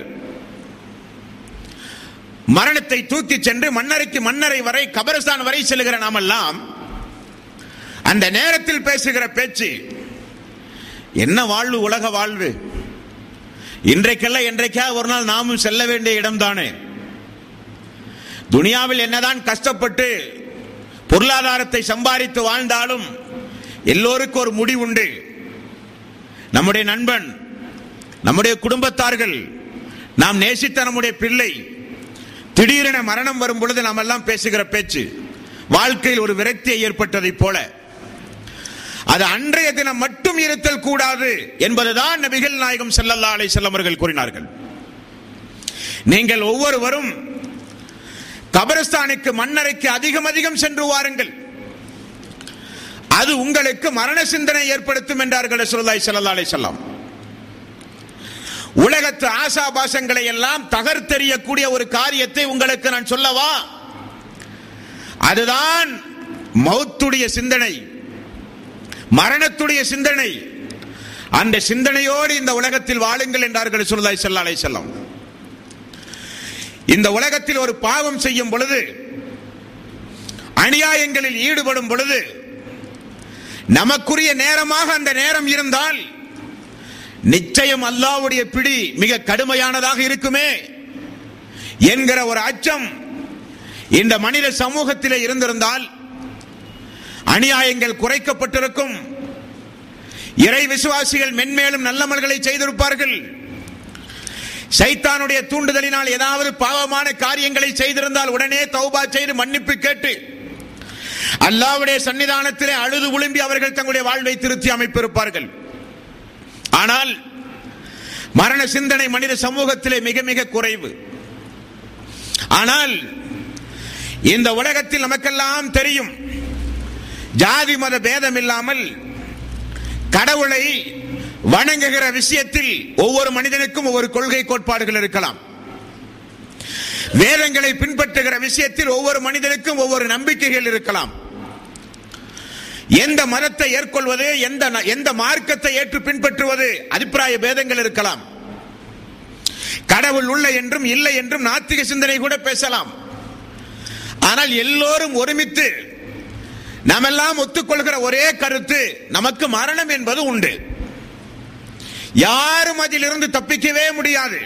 மரணத்தை தூக்கி சென்று மன்னரைக்கு மன்னரை வரை கபரஸ்தான் வரை செல்கிற நாமெல்லாம் அந்த நேரத்தில் பேசுகிற பேச்சு என்ன வாழ்வு, உலக வாழ்வு, இன்றைக்கல்ல என்றைக்கா ஒரு நாள் நாமும் செல்ல வேண்டிய இடம்தானே. துனியாவில் என்னதான் கஷ்டப்பட்டு பொருளாதாரத்தை சம்பாதித்து வாழ்ந்தாலும் எல்லோருக்கும் ஒரு முடிவுண்டு. நம்முடைய நண்பன், நம்முடைய குடும்பத்தார்கள், நாம் நேசித்த நம்முடைய பிள்ளை திடீரென மரணம் வரும் பொழுது நாம் எல்லாம் பேசுகிற பேச்சு வாழ்க்கையில் ஒரு விரக்தியை ஏற்பட்டதை போல, அது அன்றைய தினம் மட்டும் இருத்தல் கூடாது என்பதுதான் நபிகள் நாயகம் ஸல்லல்லாஹு அலைஹி வஸல்லம் அவர்கள் கூறினார்கள். நீங்கள் ஒவ்வொருவரும் கபரஸ்தானுக்கு மன்னரைக்கு அதிகம் அதிகம் சென்று வாருங்கள், அது உங்களுக்கு மரண சிந்தனை ஏற்படுத்தும் என்றார்கள் ரசூலுல்லாஹி ஸல்லல்லாஹு அலைஹி வஸல்லம். உலகத்து ஆசாபாசங்களை எல்லாம் தகர்த்தெறியக்கூடிய ஒரு காரியத்தை உங்களுக்கு நான் சொல்லவா? அதுதான் மௌத்துடைய சிந்தனை, மரணத்துடைய சிந்தனை. அந்த சிந்தனையோடு இந்த உலகத்தில் வாழுங்கள் என்றார்கள் ரசூலுல்லாஹி ஸல்லல்லாஹு அலைஹி வஸல்லம். இந்த உலகத்தில் ஒரு பாவம் செய்யும் பொழுது, அநியாயங்களில் ஈடுபடும் பொழுது, நமக்குரிய நேரமாக அந்த நேரம் இருந்தால் நிச்சயம் அல்லாஹ்வுடைய பிடி மிக கடுமையானதாக இருக்குமே என்கிற ஒரு அச்சம் இந்த மனித சமூகத்திலே இருந்திருந்தால் அநியாயங்கள் குறைக்கப்பட்டிருக்கும். இறை விசுவாசிகள் மென்மேலும் நல்லமல்களை செய்திருப்பார்கள். சைத்தானுடைய தூண்டுதலினால் ஏதாவது பாவமான காரியங்களை செய்திருந்தால் உடனே தௌபா செய்து மன்னிப்பு கேட்டு அல்லாஹ்வுடைய சன்னிதானத்திலே அழுது உளும்பி அவர்கள் தங்களுடைய வாழ்வை திருத்தி அமைப்பிருப்பார்கள். ஆனால் மரண சிந்தனை மனித சமூகத்திலே மிக மிக குறைவு. ஆனால் இந்த உலகத்தில் நமக்கெல்லாம் தெரியும், ஜாதி மத பேதம் இல்லாமல் கடவுளை வணங்குகிற விஷயத்தில் ஒவ்வொரு மனிதனுக்கும் ஒவ்வொரு கொள்கை கோட்பாடுகள் இருக்கலாம். வேதங்களை பின்பற்றுகிற விஷயத்தில் ஒவ்வொரு மனிதனுக்கும் ஒவ்வொரு நம்பிக்கைகள் இருக்கலாம். எந்த மதத்தை ஏற்கொள்வது, எந்த எந்த மார்க்கத்தை ஏற்று பின்பற்றுவது, அபிப்பிராய பேதங்கள் இருக்கலாம். கடவுள் உள்ள என்றும் இல்லை என்றும் நாத்திக சிந்தனை கூட பேசலாம். ஆனால் எல்லோரும் ஒருமித்து நாமெல்லாம் ஒத்துக்கொள்கிற ஒரே கருத்து, நமக்கு மரணம் என்பது உண்டு. யாரும் அதிலிருந்து தப்பிக்கவே முடியாது.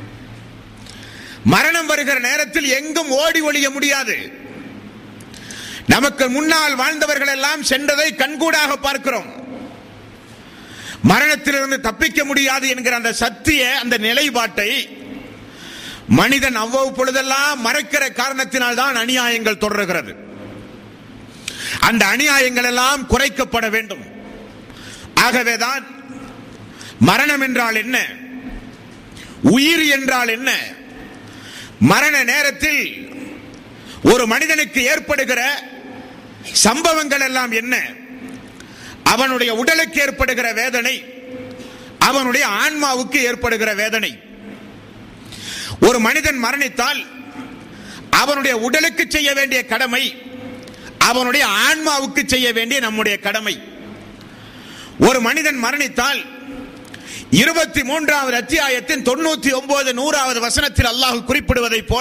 மரணம் வருகிற நேரத்தில் எங்கும் ஓடி ஒளிய முடியாது. நமக்கு முன்னால் வாழ்ந்தவர்கள் எல்லாம் சென்றதை கண்கூடாக பார்க்கிறோம். மரணத்திலிருந்து தப்பிக்க முடியாது என்கிற அந்த சத்திய, அந்த நிலைப்பாட்டை மனிதன் அவ்வப்பொழுதெல்லாம் மறைக்கிற காரணத்தினால் தான் அநியாயங்கள் தொடர்கிறது. அந்த அநியாயங்கள் எல்லாம் குறைக்கப்பட வேண்டும். ஆகவேதான் மரணம் என்றால் என்ன, உயிர் என்றால் என்ன, மரண நேரத்தில் ஒரு மனிதனுக்கு ஏற்படுகிற சம்பவங்கள் எல்லாம் என்ன, அவனுடைய உடலுக்கு ஏற்படுகிற வேதனை, அவனுடைய ஆன்மாவுக்கு ஏற்படுகிற வேதனை. ஒரு மனிதன் மரணித்தால் அவனுடைய உடலுக்கு செய்ய வேண்டிய கடமை, அவனுடைய ஆன்மாவுக்கு செய்ய வேண்டிய நம்முடைய கடமை. ஒரு மனிதன் மரணித்தால் இருபத்தி மூன்றாவது அத்தியாயத்தின் தொண்ணூத்தி ஒன்பது நூறாவது வசனத்தில் அல்லாஹ் குறிப்பிடுவதை போல,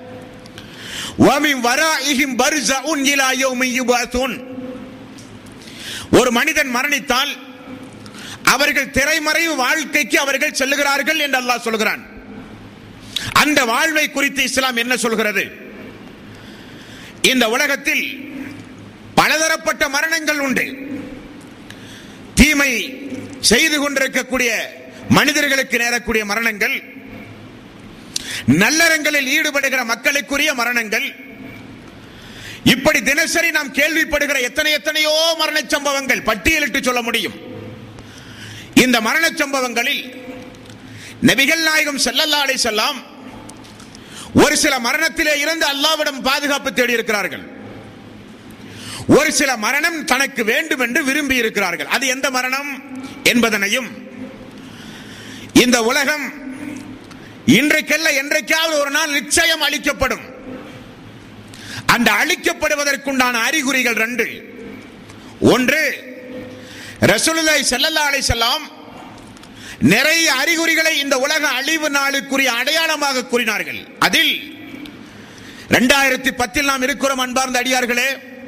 ஒரு மனிதன் மரணித்தால் அவர்கள் திரைமறைவு வாழ்க்கைக்கு அவர்கள் செல்லுகிறார்கள் என்று அல்லாஹ் சொல்கிறான். அந்த வாழ்வை குறித்து இஸ்லாம் என்ன சொல்கிறது? இந்த உலகத்தில் பலதரப்பட்ட மரணங்கள் உண்டு. தீமை செய்து கொண்டிருக்கக்கூடிய மனிதர்களுக்கு நேரக்கூடிய மரணங்கள், நல்லறங்களில் ஈடுபடுகிற மக்களுக்குரிய மரணங்கள், இப்படி தினசரி நாம் கேள்விப்படுகிற எத்தனை எத்தனையோ மரண சம்பவங்கள் பட்டியலிட்டு சொல்ல முடியும். இந்த மரண சம்பவங்களில் நபிகள் நாயகம் ஸல்லல்லாஹு அலைஹி வஸல்லம் ஒரு சில மரணத்திலே இருந்து அல்லாஹ்விடம் பாதுகாப்பு தேடி இருக்கிறார்கள். ஒரு சில மரணம் தனக்கு வேண்டும் என்று விரும்பி இருக்கிறார்கள். அது எந்த மரணம் என்பதனையும், இந்த உலகம் இன்றைக்கல்ல என்றைக்காவது ஒரு நாள் நிச்சயம் அழிக்கப்படும், அந்த அழிக்கப்படுவதற்குண்டான அறிகுறிகள் ரெண்டு. ஒன்று, ரசூலுல்லாஹி ஸல்லல்லாஹு அலைஹி வஸல்லம் நிறைய அறிகுறிகளை இந்த உலக அழிவு நாளுக்குரிய அடையாளமாக கூறினார்கள். அதில் இரண்டாயிரத்தி பத்தில் நாம் இருக்கிறோம் அன்பார்ந்த அடியார்களே.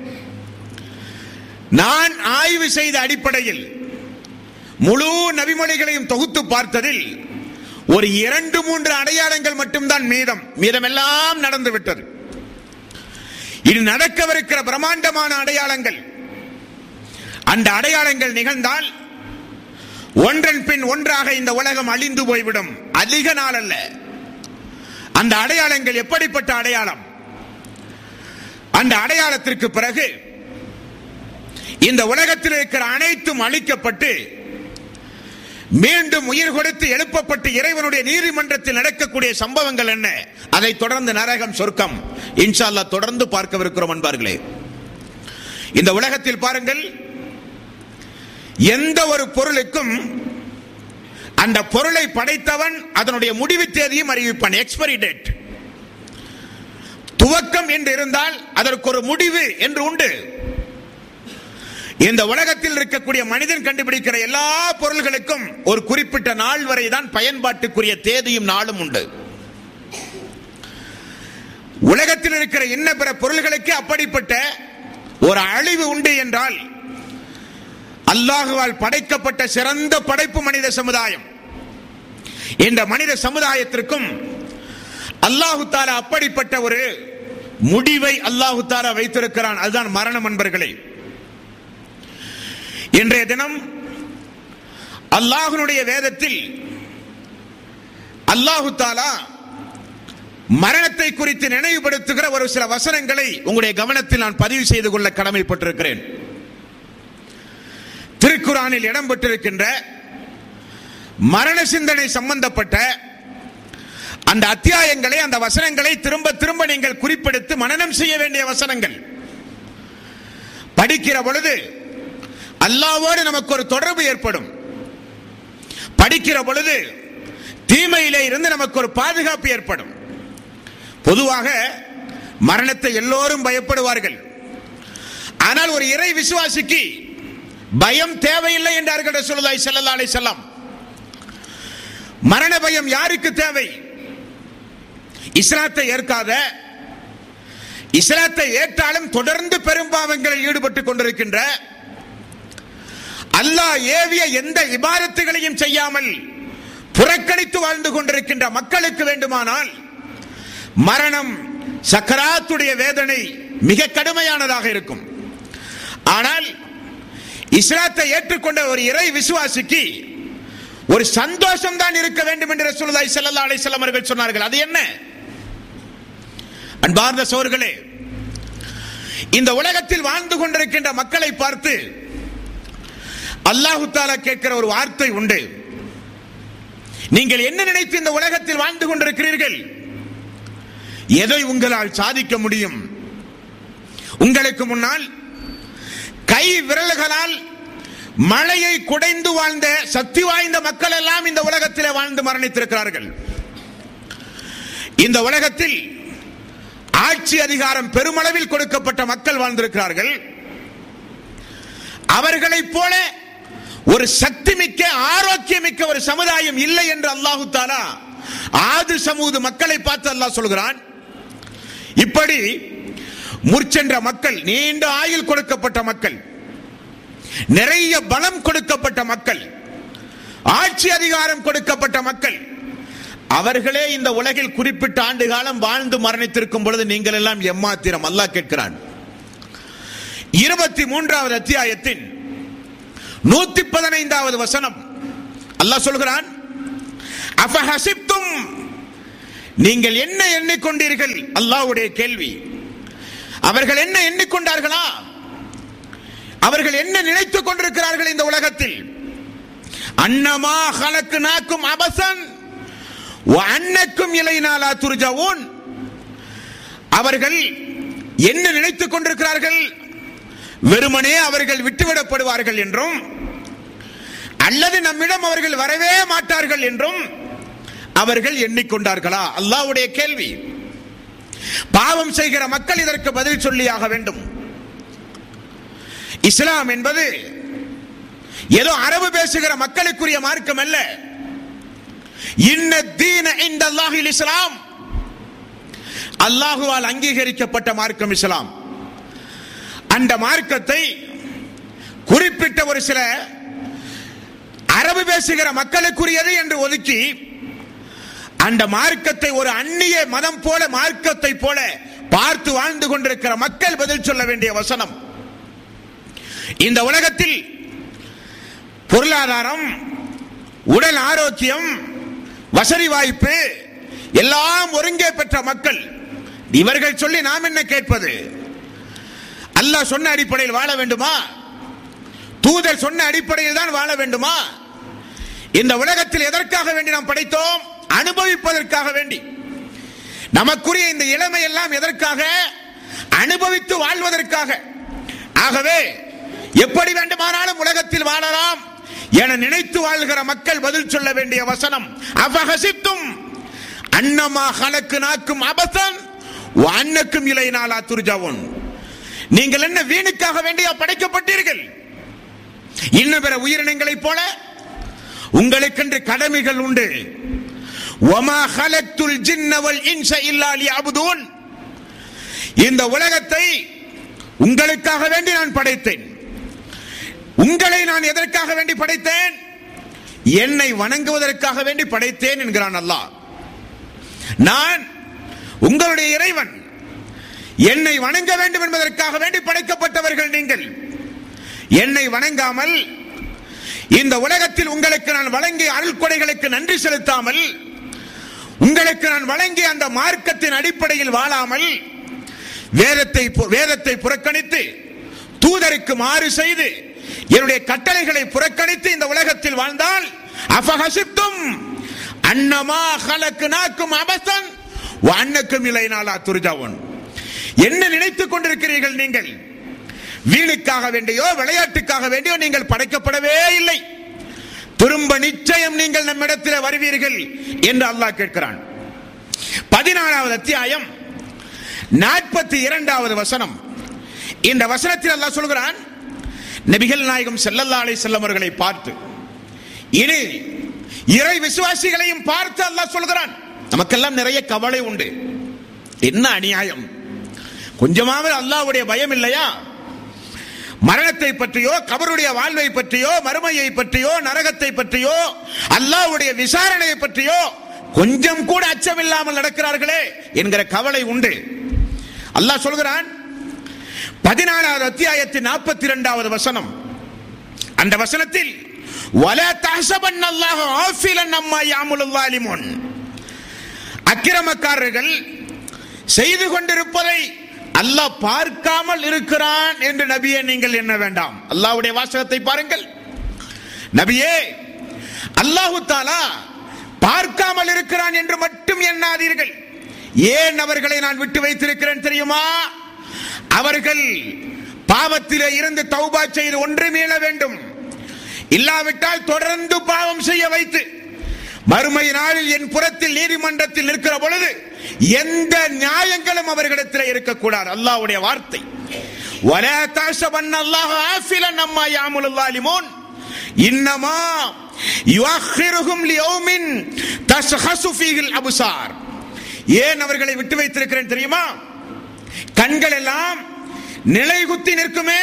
நான் ஆய்வு செய்த அடிப்படையில் முழு நபிமொழிகளையும் தொகுத்து பார்த்ததில் ஒரு இரண்டு மூன்று அடையாளங்கள் மட்டும்தான் மீதம். மீதமெல்லாம் நடந்து விட்டது. இது நடக்கவிருக்கிற பிரம்மாண்டமான அடையாளங்கள். அந்த அடையாளங்கள் நிகழ்ந்தால் ஒன்றன் பின் ஒன்றாக இந்த உலகம் அழிந்து போய்விடும். அதிக நாள் அல்ல. அந்த அடையாளங்கள் எப்படிப்பட்ட அடையாளம்? அந்த அடையாளத்திற்கு பிறகு இந்த உலகத்தில் இருக்கிற அனைத்தும் அழிக்கப்பட்டு மீண்டும் உயிர் கொடுத்து எழுப்பப்பட்டு இறைவனுடைய நீதிமன்றத்தில் நடக்கக்கூடிய சம்பவங்கள் என்ன? அதை தொடர்ந்து நரகம், சொர்க்கம் இன்ஷா அல்லாஹ் தொடர்ந்து பார்க்கவிருக்கிறோம் அன்பார்களே. இந்த உலகத்தில் பாருங்கள், எந்த ஒரு பொருளுக்கும் அந்த பொருளை படைத்தவன் அதனுடைய முடிவு தேதியும் அறிவிப்பான். Expiry date. துவக்கம் என்று இருந்தால் அதற்கு ஒரு முடிவு என்று உண்டு. இந்த உலகத்தில் இருக்கக்கூடிய மனிதன் கண்டுபிடிக்கிற எல்லா பொருள்களுக்கும் ஒரு குறிப்பிட்ட நாள் வரை தான் பயன்பாட்டுக்குரிய தேதியும் நாளும் உண்டு. உலகத்தில் இருக்கிற இன்ன பிற பொருள்களுக்கு அப்படிப்பட்ட ஒரு அழிவு உண்டு என்றால், அல்லாஹுவால் படைக்கப்பட்ட சிறந்த படைப்பு மனித சமுதாயம். இந்த மனித சமுதாயத்திற்கும் அல்லாஹு தஆலா அப்படிப்பட்ட ஒரு முடிவை அல்லாஹு தஆலா வைத்திருக்கிறான். அதுதான் மரணம் அன்பர்களே. இன்றைய தினம் அல்லாஹ்வுடைய வேதத்தில் அல்லாஹு தஆலா மரணத்தை குறித்து நினைவுபடுத்துகிற ஒரு சில வசனங்களை உங்களுடைய கவனத்தில் நான் பதிவு செய்து கொள்ள கடமைப்பட்டிருக்கிறேன். திருக்குர்ஆனில் இடம்பெற்றிருக்கின்ற மரண சிந்தனை சம்பந்தப்பட்ட அந்த அத்தியாயங்களை, அந்த வசனங்களை திரும்ப திரும்ப நீங்கள் குறிப்பெடுத்து மனனம் செய்ய வேண்டிய வசனங்கள். படிக்கிற பொழுது அல்லாஹ்வோடு நமக்கு ஒரு தொடர்பு ஏற்படும். படிக்கிற பொழுது தீமையிலே இருந்து நமக்கு ஒரு பாதுகாப்பு ஏற்படும். பொதுவாக மரணத்தை எல்லோரும் பயப்படுவார்கள். ஆனால் ஒரு இறை விசுவாசிக்கு பயம் தேவையில்லை என்றார்கள் ரசூலுல்லாஹி ஸல்லல்லாஹு அலைஹி வஸல்லம். மரண பயம் யாருக்கு தேவை? இஸ்லாத்தை ஏற்காத, இஸ்லாத்தை ஏற்றாலும் தொடர்ந்து பெரும்பாவங்களில் ஈடுபட்டுக் கொண்டிருக்கின்ற, அல்லாஹ் ஏவிய எந்த இபாதத்துகளையும் செய்யாமல் புறக்கணித்து வாழ்ந்து கொண்டிருக்கின்ற மக்களுக்கு வேண்டுமானால் மரணம், சக்கராத்துடைய வேதனை மிக கடுமையானதாக இருக்கும். ஆனால் இஸ்லாத்தை ஏற்றுக்கொண்ட ஒரு இறை விசுவாசிக்கு ஒரு சந்தோஷம் தான் இருக்க வேண்டும் என்று ரசூலுல்லாஹி ஸல்லல்லாஹு அலைஹி வஸல்லம் அவர்கள் சொன்னார்கள். அது என்ன? அன்பார்ந்த சகோதரர்களே, இந்த உலகத்தில் வாழ்ந்து கொண்டிருக்கின்ற மக்களை பார்த்து அல்லாஹ் தஆலா கேட்கிற ஒரு வார்த்தை உண்டு. நீங்கள் என்ன நினைத்து இந்த உலகத்தில் வாழ்ந்து கொண்டிருக்கிறீர்கள்? எதை உங்களால் சாதிக்க முடியும்? உங்களுக்கு முன்னால் கை விரல்களால் மழையை குடைந்து வாழ்ந்த சக்தி வாய்ந்த மக்கள் எல்லாம் இந்த உலகத்தில் வாழ்ந்து மரணித்திருக்கிறார்கள். இந்த உலகத்தில் ஆட்சி அதிகாரம் பெருமளவில் கொடுக்கப்பட்ட மக்கள் வாழ்ந்திருக்கிறார்கள். அவர்களைப் போல ஒரு சக்தி மிக்க, ஆரோக்கியமிக்க ஒரு சமுதாயம் இல்லை என்று அல்லாஹு தஆலா ஆது சமூது மக்களை பார்த்து அல்லாஹ் சொல்கிறான். இப்படி முற்சென்ற மக்கள், நீண்ட ஆயுள் கொடுக்கப்பட்ட மக்கள், நிறைய பலம் கொடுக்கப்பட்ட மக்கள், ஆட்சி அதிகாரம் கொடுக்கப்பட்ட மக்கள், அவர்களே இந்த உலகில் குறிப்பிட்ட ஆண்டு காலம் வாழ்ந்து மரணித்திருக்கும் பொழுது நீங்கள் எல்லாம் எம்மாத்திரம்? அல்லாஹ் கேட்கிறான். இருபத்தி மூன்றாவது அத்தியாயத்தின் நூத்தி பதினைந்தாவது வசனம், அல்லாஹ் சொல்கிறான், அஃபஹசிப்தும், நீங்கள் என்ன எண்ணிக்கொண்டீர்கள்? அல்லாஹ்வுடைய கேள்வி. அவர்கள் என்ன எண்ணிக்கொண்டார்களா? அவர்கள் என்ன நினைத்துக் கொண்டிருக்கிறார்கள் இந்த உலகத்தில்? அன்னமா ஹலக்னாக்கும் அபஸன் வ அன்னக்கும் இலைனா லா துர்ஜஊன். அவர்கள் என்ன நினைத்துக் கொண்டிருக்கிறார்கள்? வெறுமனே அவர்கள் விட்டுவிடப்படுவார்கள் என்றும், அல்லது நம்மிடம் அவர்கள் வரவே மாட்டார்கள் என்றும் அவர்கள் எண்ணிக்கொண்டார்களா? அல்லாஹ்வுடைய கேள்வி. பாவம் செய்கிற மக்கள் இதற்கு பதில் சொல்லியாக வேண்டும். இஸ்லாம் என்பது ஏதோ அரபு பேசுகிற மக்களுக்குரிய மார்க்கம் அல்ல. இன்ன தீன இன்தல்லாஹில் இஸ்லாம், அல்லாஹுவால் அங்கீகரிக்கப்பட்ட மார்க்கம் இஸ்லாம். அந்த மார்க்கத்தை குறிப்பிட்ட ஒரு சில அரபு பேசுகிற மக்களுக்குரியது என்று ஒதுக்கி அந்த மார்க்கத்தை ஒரு அந்நிய மதம் போல, மார்க்கத்தை போல பார்த்து வாழ்ந்து கொண்டிருக்கிற மக்கள் பதில் சொல்ல வேண்டிய வசனம். இந்த உலகத்தில் பொருளாதாரம், உடல் ஆரோக்கியம், வசதி வாய்ப்பு எல்லாம் ஒருங்கே பெற்ற மக்கள். இவர்கள் சொல்லி நாம் என்ன கேட்பது? அல்லாஹ் சொன்ன அடிப்படையில் வாழ வேண்டுமா? தூதர் சொன்ன அடிப்படையில் தான் வாழ வேண்டுமா? இந்த உலகத்தில் எதற்காக வேண்டி நாம் படைத்தோம்? அனுபவிப்பதற்காக வேண்டி. நமக்குரிய இந்த இளமை எல்லாம் எதற்காக? அனுபவித்து வாழ்வதற்காக. ஆகவே எப்படி வேண்டுமானாலும் உலகத்தில் வாழலாம் என நினைத்து வாழ்கிற மக்கள் பதில் சொல்ல வேண்டிய வசனம், அஃபஹசிப்தும் அன்னமா ஹலக்னாக்கும் அபஸன் வ அன்னக்கும் இலைனா லா துர்ஜஊன். நீங்கள் என்ன வீணுக்காக வேண்டியா படைக்கப்பட்டீர்கள்? இன்னும் பிற உயிரினங்களைப் போல உங்களுக்கென்று கடமைகள் உண்டு. வமா ஹலக்துல் ஜின்ன வல் இன்ஸ இல்லா லியஅபுதூன். இந்த உலகத்தை உங்களுக்காக வேண்டி நான் படைத்தேன். உங்களை நான் எதற்காக வேண்டி படைத்தேன்? என்னை வணங்குவதற்காக வேண்டி படைத்தேன் என்கிறான் அல்லாஹ். நான் உங்களுடைய இறைவன், என்னை வணங்க வேண்டும் என்பதற்காக வேண்டி படைக்கப்பட்டவர்கள் நீங்கள். என்னை வணங்காமல் இந்த உலகத்தில் உங்களுக்கு நான் வழங்கிய அருள் கொடைகளுக்கு நன்றி செலுத்தாமல், உங்களுக்கு நான் வழங்கிய அந்த மார்க்கத்தின் அடிப்படையில் வாழாமல், வேதத்தை வேதத்தை புறக்கணித்து, தூதருக்கு மாறு செய்து, என்னுடைய கட்டளைகளை புறக்கணித்து இந்த உலகத்தில் வாழ்ந்தால், அஃபஹசிப்தும் அன்னமா ஹலக்னாக்கும் அபஸன் வ அன்னக்கும் இலைனா லா துர்ஜஊன். என்ன நினைத்துக் கொண்டிருக்கிறீர்கள் நீங்கள்? வீணுக்காக வேண்டியோ விளையாட்டுக்காக வேண்டியோ நீங்கள் படைக்கப்படவே இல்லை. திரும்ப நிச்சயம் நீங்கள் நம்மிடத்தில் வருவீர்கள் என்று அல்லாஹ் கேட்கிறான். பதினாலாவது அத்தியாயம் நாற்பத்தி இரண்டாவது வசனம். இந்த வசனத்தில் அல்லாஹ் சொல்கிறான், நபிகள் நாயகம் ஸல்லல்லாஹு அலைஹி வஸல்லம் அவர்களை பார்த்து, இனி இறை விசுவாசிகளையும் பார்த்து அல்லாஹ் சொல்கிறான். நமக்கெல்லாம் நிறைய கவலை உண்டு. என்ன அநியாயம்! கொஞ்சமாவது அல்லாஹ்வுடைய பயம் இல்லையா? மரணத்தை பற்றியோ, கபருடைய வாழ்வை பற்றியோ, மறுமையை பற்றியோ, நரகத்தை பற்றியோ, அல்லாஹ்வுடைய விசாரணையை பற்றியோ கொஞ்சம் கூட அச்சமில்லாமல் நடக்கிறார்களே என்கிற கவலை உண்டு. அல்லாஹ் சொல்கிறான், பதினாலாவது அத்தியாயத்தின் நாற்பத்தி இரண்டாவது வசனம். அந்த வசனத்தில், வலா தஹ்ஸபன்னல்லாஹு ஆஃபிலன் அம்மா யஅமலுல் ஸாலிமூன். அக்கிரமக்காரர்கள் செய்து கொண்டிருப்பதை அல்லாஹ் பார்க்காமல் இருக்கிறான் என்று நபியே நீங்கள் எண்ண வேண்டாம். அல்லாஹ்வுடைய வாசகத்தை பாருங்கள். நபியே, அல்லாஹ் தஆலா பார்க்காமல் இருக்கிறான் என்று மட்டும் எண்ணாதீர்கள். ஏன் அவர்களை நான் விட்டு வைத்திருக்கிறேன் தெரியுமா? அவர்கள் பாவத்திலே இருந்து தௌபா செய்து ஒன்று மீள வேண்டும். இல்லாவிட்டால் தொடர்ந்து பாவம் செய்ய வைத்து மறுமை நாளில் என் புறத்தில் நீதிமன்றத்தில் நிற்கிற பொழுது எந்த நியாயங்களும் அவர்களிடத்தில் இருக்கக்கூடாது. அல்லாஹ்வுடைய வார்த்தை, வலா தஹ்ஸபன்னல்லாஹு ஆஃபிலன் அம்மா யஅமலுல் ஸாலிமூன் இன்னமா யுஅখিরুহুம் லியௌமின் தஷ்ஹஸு ஃபீஹில் அப்சார். ஏன் அவர்களை விட்டு வைத்திருக்கிறேன் தெரியுமா? கண்கள் எல்லாம் நிலைகுத்தி நிற்குமே,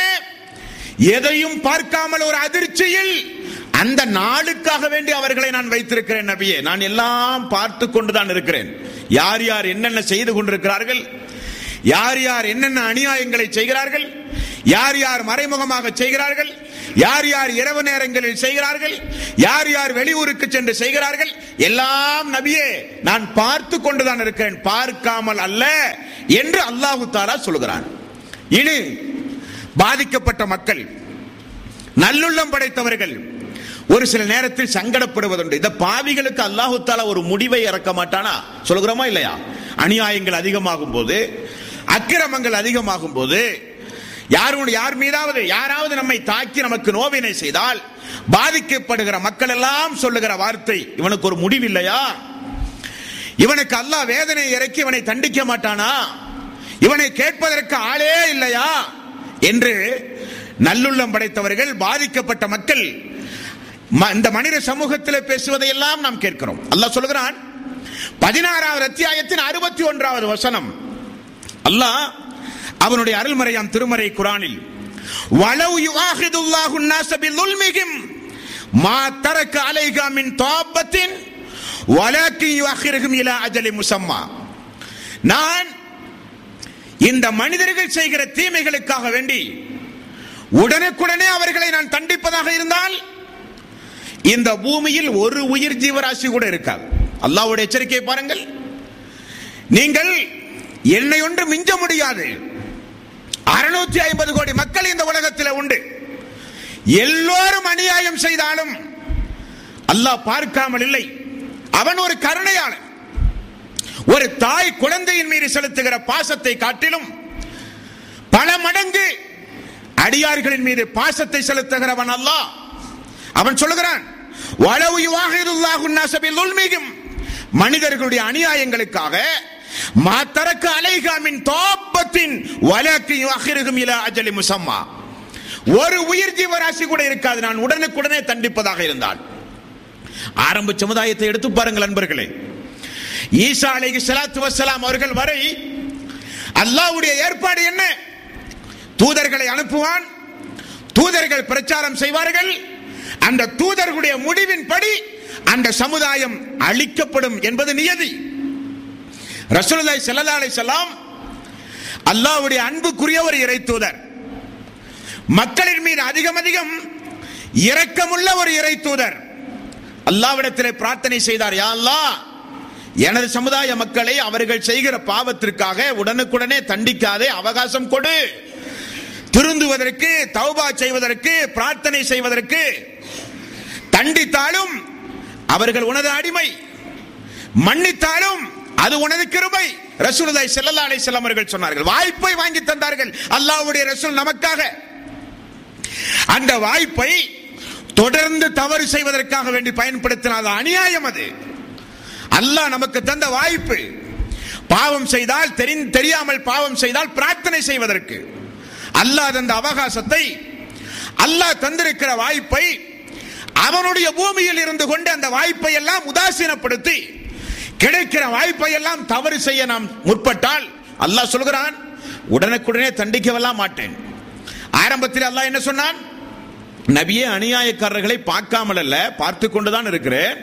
எதையும் பார்க்காமல் ஒரு அதிர்ச்சியில், அந்த நாளுக்காக வேண்டி அவர்களை நான் வைத்திருக்கிறேன். நபியே, நான் எல்லாம் பார்த்து கொண்டுதான் இருக்கிறேன். யார் யார் என்னென்ன செய்து கொண்டிருக்கிறார்கள், யார் யார் என்னென்ன அநியாயங்களை செய்கிறார்கள், யார் யார் மறைமுகமாக செய்கிறார்கள், யார் யார் இரவு நேரங்களில் செய்கிறார்கள், யார் யார் வெளியூருக்கு சென்று செய்கிறார்கள், எல்லாம் நபியே நான் பார்த்து கொண்டுதான் இருக்கிறேன், பார்க்காமல் அல்ல என்று அல்லாஹு தஆலா சொல்கிறான். இனி பாதிக்கப்பட்ட மக்கள், நல்லுள்ளம் படைத்தவர்கள் ஒரு சில நேரத்தில் சங்கடப்படுவதுண்டு. இந்த பாவிகளுக்கு அல்லாஹு தஆலா ஒரு முடிவை இறக்க மாட்டானா? சொல்கிறோமா இல்லையா? அநியாயங்கள் அதிகமாகும் போது, அக்கிரமங்கள் அதிகமாகும் போது, யாரும் யார் மீதாவது யாராவது நம்மை தாக்கி நமக்கு நோவினை செய்தால் பாதிக்கப்படுகிற மக்கள் எல்லாம் சொல்லுகிற வார்த்தை, இவனுக்கு ஒரு முடிவில்லையா? இவனுக்கு அல்லாஹ் வேதனை இறக்கி இவனை தண்டிக்க மாட்டானா? இவனை கேட்பதற்கு ஆளே இல்லையா என்று நல்லுள்ளம் படைத்தவர்கள், பாதிக்கப்பட்ட மக்கள் இந்த மனித சமூகத்தில் பேசுவதை எல்லாம் நாம் கேட்கிறோம். அல்லாஹ் சொல்கிறான் பதினாறாவது அத்தியாயத்தின் அறுபத்தி ஒன்றாவது வசனம். அல்லாஹ் அவனுடைய அருள்மறையாம் திருமறை குர்ஆனில் வலவ் யுஆஹிதுல்லாஹு الناس بظلمهم ما ترك عليها من طابة ولكن يؤخرهم الى اجل مسمى. நான் இந்த மனிதர்கள் செய்கிற தீமைகளுக்காக வேண்டி உடனுக்குடனே அவர்களை நான் தண்டிப்பதாக இருந்தால் இந்த பூமியில் ஒரு உயிர் ஜீவராசி கூட இருக்காது. அல்லாஹ்வுடைய எச்சரிக்கையை பாருங்கள். நீங்கள் என்னை ஒன்று மிஞ்ச முடியாது. அறுநூற்றி ஐம்பது கோடி மக்கள் இந்த உலகத்தில் உண்டு. எல்லோரும் அநியாயம் செய்தாலும் அல்லாஹ் பார்க்காமல் இல்லை. அவன் ஒரு கருணையாளன். ஒரு தாய் குழந்தையின் மீது செலுத்துகிற பாசத்தை காட்டிலும் பல மடங்கு அடியார்களின் மீது பாசத்தை செலுத்துகிறவன் அல்லாஹ். அவன் சொல்லுகிறான் வலவ் யுஆஹிதுல்லாஹு الناس بظلمهم, மனிதர்களுடைய அநியாயங்களுக்காக மா தரக்க அலைஹா மின் தாப்பத்தின் வலக்கின் யுஅখিরஹும் இலா அஜலி முஸம்மா, ஒரு உயிர் ஜீவராசி கூட இருக்காது நான் உடனுக்குடனே தண்டிப்பதாக இருந்தால். ஆரம்ப சமுதாயத்தை எடுத்து பாருங்கள் நண்பர்களே. ஈசா அலைஹிஸ்ஸலாத்து வஸ்ஸலாம் அவர்கள் வரை அல்லாஹ்வுடைய ஏற்பாடு என்ன? தூதர்களை அனுப்புவான், தூதர்கள் பிரச்சாரம் செய்வார்கள், அந்த தூதர்களுடைய முடிவின்படி அந்த சமுதாயம் அழிக்கப்படும் என்பது நியதி. ரசூலுல்லாஹி ஸல்லல்லாஹு அலைஹி வஸல்லம் அல்லாஹ்வுடைய அன்புக்குரிய ஒரு இறை தூதர், மக்களின் மீது அதிகம் அதிகம் இரக்கமுள்ள ஒரு இறை தூதர். அல்லாஹ்விடத்திலே பிரார்த்தனை செய்தார், யா அல்லாஹ் எனது சமுதாய மக்களை அவர்கள் செய்கிற பாவத்திற்காக உடனுக்குடனே தண்டிக்காதே, அவகாசம் கொடு, திருந்துவதற்கு, தௌபா செய்வதற்கு, பிரார்த்தனை செய்வதற்கு. தண்டித்தாலும் அவர்கள் உனது அடிமை, மன்னித்தாலும் அது உனது கிருபை. ரசூலுல்லாஹி ஸல்லல்லாஹு அலைஹி வஸல்லம் அவர்கள் சொன்னார்கள். வாய்ப்பை வாங்கி தந்தார்கள் அல்லாஹ்வுடைய ரசூல் நமக்காக. அந்த வாய்ப்பை தொடர்ந்து தவறு செய்வதற்காக வேண்டி பயன்படுத்தினால் அநியாயம். அது அல்லாஹ் நமக்கு தந்த வாய்ப்பு. பாவம் செய்தால், தெரியாமல் பாவம் செய்தால் பிரார்த்தனை செய்வதற்கு அல்லாஹ் தந்த அவகாசத்தை, அல்லாஹ் தந்திருக்கிற வாய்ப்பை அவனுடைய பூமியில் இருந்து கொண்டு அந்த வாய்ப்பை எல்லாம் உதாசீனப்படுத்தி கிடைக்கிற வாய்ப்பை எல்லாம் தவறு செய்ய நாம் முற்பட்டால் அல்லாஹ் சொல்கிறான் உடனுக்குடனே தண்டிக்கவெல்லாம் மாட்டேன். ஆரம்பத்தில் அல்லாஹ் என்ன சொன்னான்? நபியே அநியாயக்காரர்களை பார்க்காமல் அல்ல, பார்த்து கொண்டுதான் இருக்கிறேன்,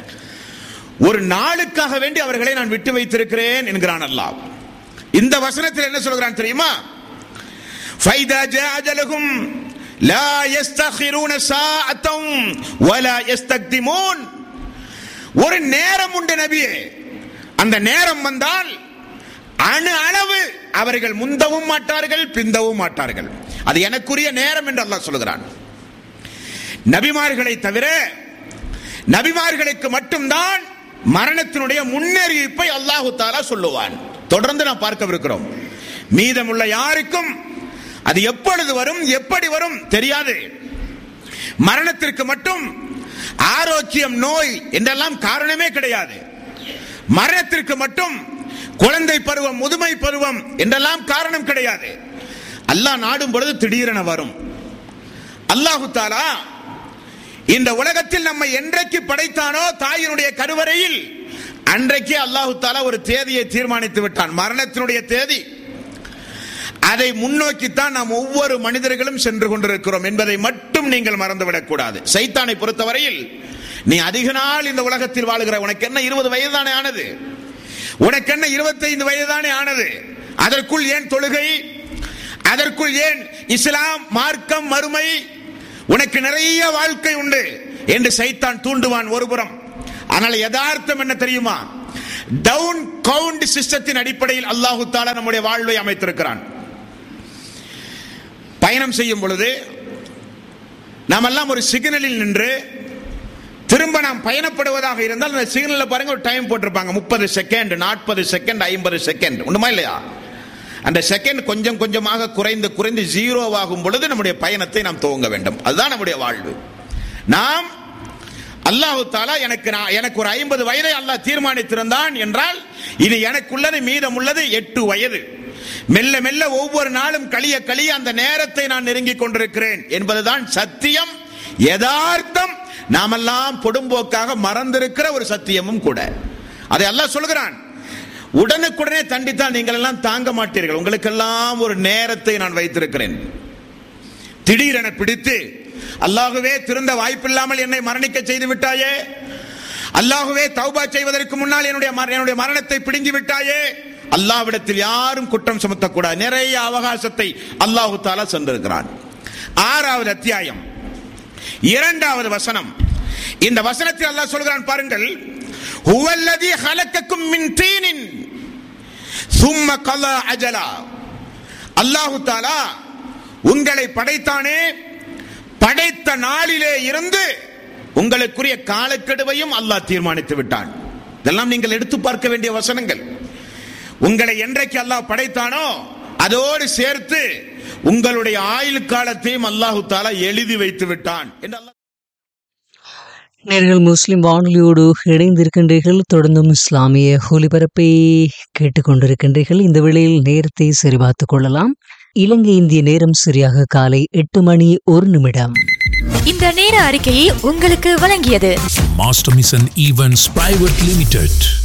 ஒரு நாளுக்காக வேண்டி அவர்களை நான் விட்டு வைத்திருக்கிறேன் என்கிறான் அல்லாஹ். இந்த வசனத்தில் என்ன சொல்கிறான் தெரியுமா? ஃபைதா ஜா அஜலஹும் லா யஸ்தகிரூன சாஅத்தம் வலா யஸ்தக்திமூன். ஒரு நேரம் உண்டு நபியே, அந்த நேரம் வந்தால் அணு அளவு அவர்கள் முந்தவும் மாட்டார்கள், பிந்தவும் மாட்டார்கள். அது எனக்குரிய நேரம் என்று அல்லாஹ் சொல்கிறான். நபிமார்களை தவிர நபிமார்களுக்கு மட்டும்தான் மரணத்தினுடைய முன்னறிவிப்பை அல்லாஹு தஆலா சொல்லுவான். தொடர்ந்து நாம் பார்க்கவிருக்கிறோம். மீதமுள்ள யாருக்கும் அது எப்பொழுது வரும், எப்படி வரும் தெரியாது. மரணத்திற்கு மட்டும் ஆரோக்கியம், நோய் என்றெல்லாம் காரணமே கிடையாது. மரணத்திற்கு மட்டும் குழந்தை பருவம், முதுமை பருவம் என்றெல்லாம் காரணம் கிடையாது. அல்லாஹ் நாடும் பொழுது திடீரென வரும். அல்லாஹு தஆலா இந்த உலகத்தில் நம்மை என்றைக்கு படைத்தானோ தாயினுடைய கருவறையில் அன்றைக்கே அல்லாஹு தஆலா ஒரு தேதியை தீர்மானித்து விட்டான், மரணத்தினுடைய தேதி. அதை முன்னோக்கித்தான் நாம் ஒவ்வொரு மனிதர்களும் சென்று கொண்டிருக்கிறோம் என்பதை மட்டும் நீங்கள் மறந்துவிடக் கூடாது. சைத்தானை பொறுத்தவரையில் நீ அதிக நாள் இந்த உலகத்தில் வாழுகிற, உனக்கு என்ன இருபது வயது தானே ஆனது, உனக்கு என்ன இருபத்தைந்து வயது தானே ஆனது, அதற்குள் ஏன் தொழுகை, அதற்குள் ஏன் இஸ்லாம், மார்க்கம், மறுமை, உனக்கு நிறைய வாழ்க்கை உண்டு என்று சைத்தான் தூண்டுவான் ஒருபுறம். ஆனால் யதார்த்தம் என்ன தெரியுமா? டவுன் கவுண்ட் சிஸ்டத்தின் அடிப்படையில் அல்லாஹு தஆலா நம்முடைய வாழ்வை அமைத்திருக்கிறான். பயணம் செய்யும் பொழுது நாம் எல்லாம் ஒரு சிக்னலில் நின்று திரும்ப நாம் பயணப்படுவதாக இருந்தால் அந்த சிக்னல்ல பாருங்க ஒரு டைம் போட்டிருப்பாங்க, முப்பது செகண்ட், நாற்பது செகண்ட், ஐம்பது செகண்ட். உண்டுமா இல்லையா? அந்த செகண்ட் கொஞ்சம் கொஞ்சமாக குறைந்து குறைந்து ஜீரோவாகும் பொழுது நம்முடைய பயணத்தை நாம் துவங்க வேண்டும். அதுதான் நம்முடைய வாழ்வு. நாம் அல்லாஹு தஆலா எனக்கு எனக்கு ஒரு ஐம்பது வயதை அல்லாஹ் தீர்மானித்திருந்தான் என்றால் இது எனக்குள்ளது மீதம் உள்ளது எட்டு வயது. மெல்ல மெல்ல ஒவ்வொரு நாளும் கழிய கழிய அந்த நேரத்தை நான் நெருங்கிக் கொண்டிருக்கிறேன் என்பதுதான் சத்தியம், யதார்த்தம். நாமெல்லாம் பொடும்போக்காக மறந்திருக்கிற ஒரு சத்தியமும் கூட. அதை அல்லாஹ் சொல்கிறான், உடனுக்குடனே தண்டித்தால் நீங்கள் எல்லாம் தாங்க மாட்டீர்கள், உங்களுக்கெல்லாம் ஒரு நேரத்தை நான் வைத்திருக்கிறேன். திடீரென பிடித்து அல்லாஹுவே திருந்த வாய்ப்பில்லாமல் என்னை மரணிக்க செய்து விட்டாயே, அல்லாஹுவே தௌபா செய்வதற்கு முன்னால் என்னுடைய என்னுடைய மரணத்தை பிடுங்கி விட்டாயே, அல்லாஹ்விடத்தில் யாரும் குற்றம் சுமத்தக்கூடாது. நிறைய அவகாசத்தை அல்லாஹு தஆலா சென்றிருக்கிறான். ஆறாவது அத்தியாயம் இரண்டாவது வசனம். இந்த வசனத்தில் அல்லாஹ் சொல்கிறான் பாருங்கள், ஹுவல்லதி ஹலக்கக்கும் மின் தீனின் சும்ம கலா அஜலா. அல்லாஹு தஆலா உங்களை படைத்தானே, படைத்த நாளிலே இருந்து உங்களுக்குரிய காலக்கெடுவையும் அல்லாஹ் தீர்மானித்து விட்டான். இதெல்லாம் நீங்கள் எடுத்து பார்க்க வேண்டிய வசனங்கள். உங்களை என்றைக்கு அல்லாஹ் படைத்தானோ அதோடு சேர்த்து உங்களுடைய ஆயுள் காலத்தையும் அல்லாஹு தஆலா எழுதி வைத்து விட்டான் என்று அல்லாஹ். நேர்கள் முஸ்லிம் வானொலியோடு இணைந்திருக்கின்றீர்கள். தொடர்ந்தும் இஸ்லாமிய ஒலிபரப்பை கேட்டுக்கொண்டிருக்கின்றீர்கள். இந்த வேளையில் நேரத்தை சரிபார்த்துக் கொள்ளலாம். இலங்கை இந்திய நேரம் சரியாக காலை எட்டு மணி ஒரு நிமிடம். இந்த நேர அறிக்கையை உங்களுக்கு வழங்கியது master mission events private limited.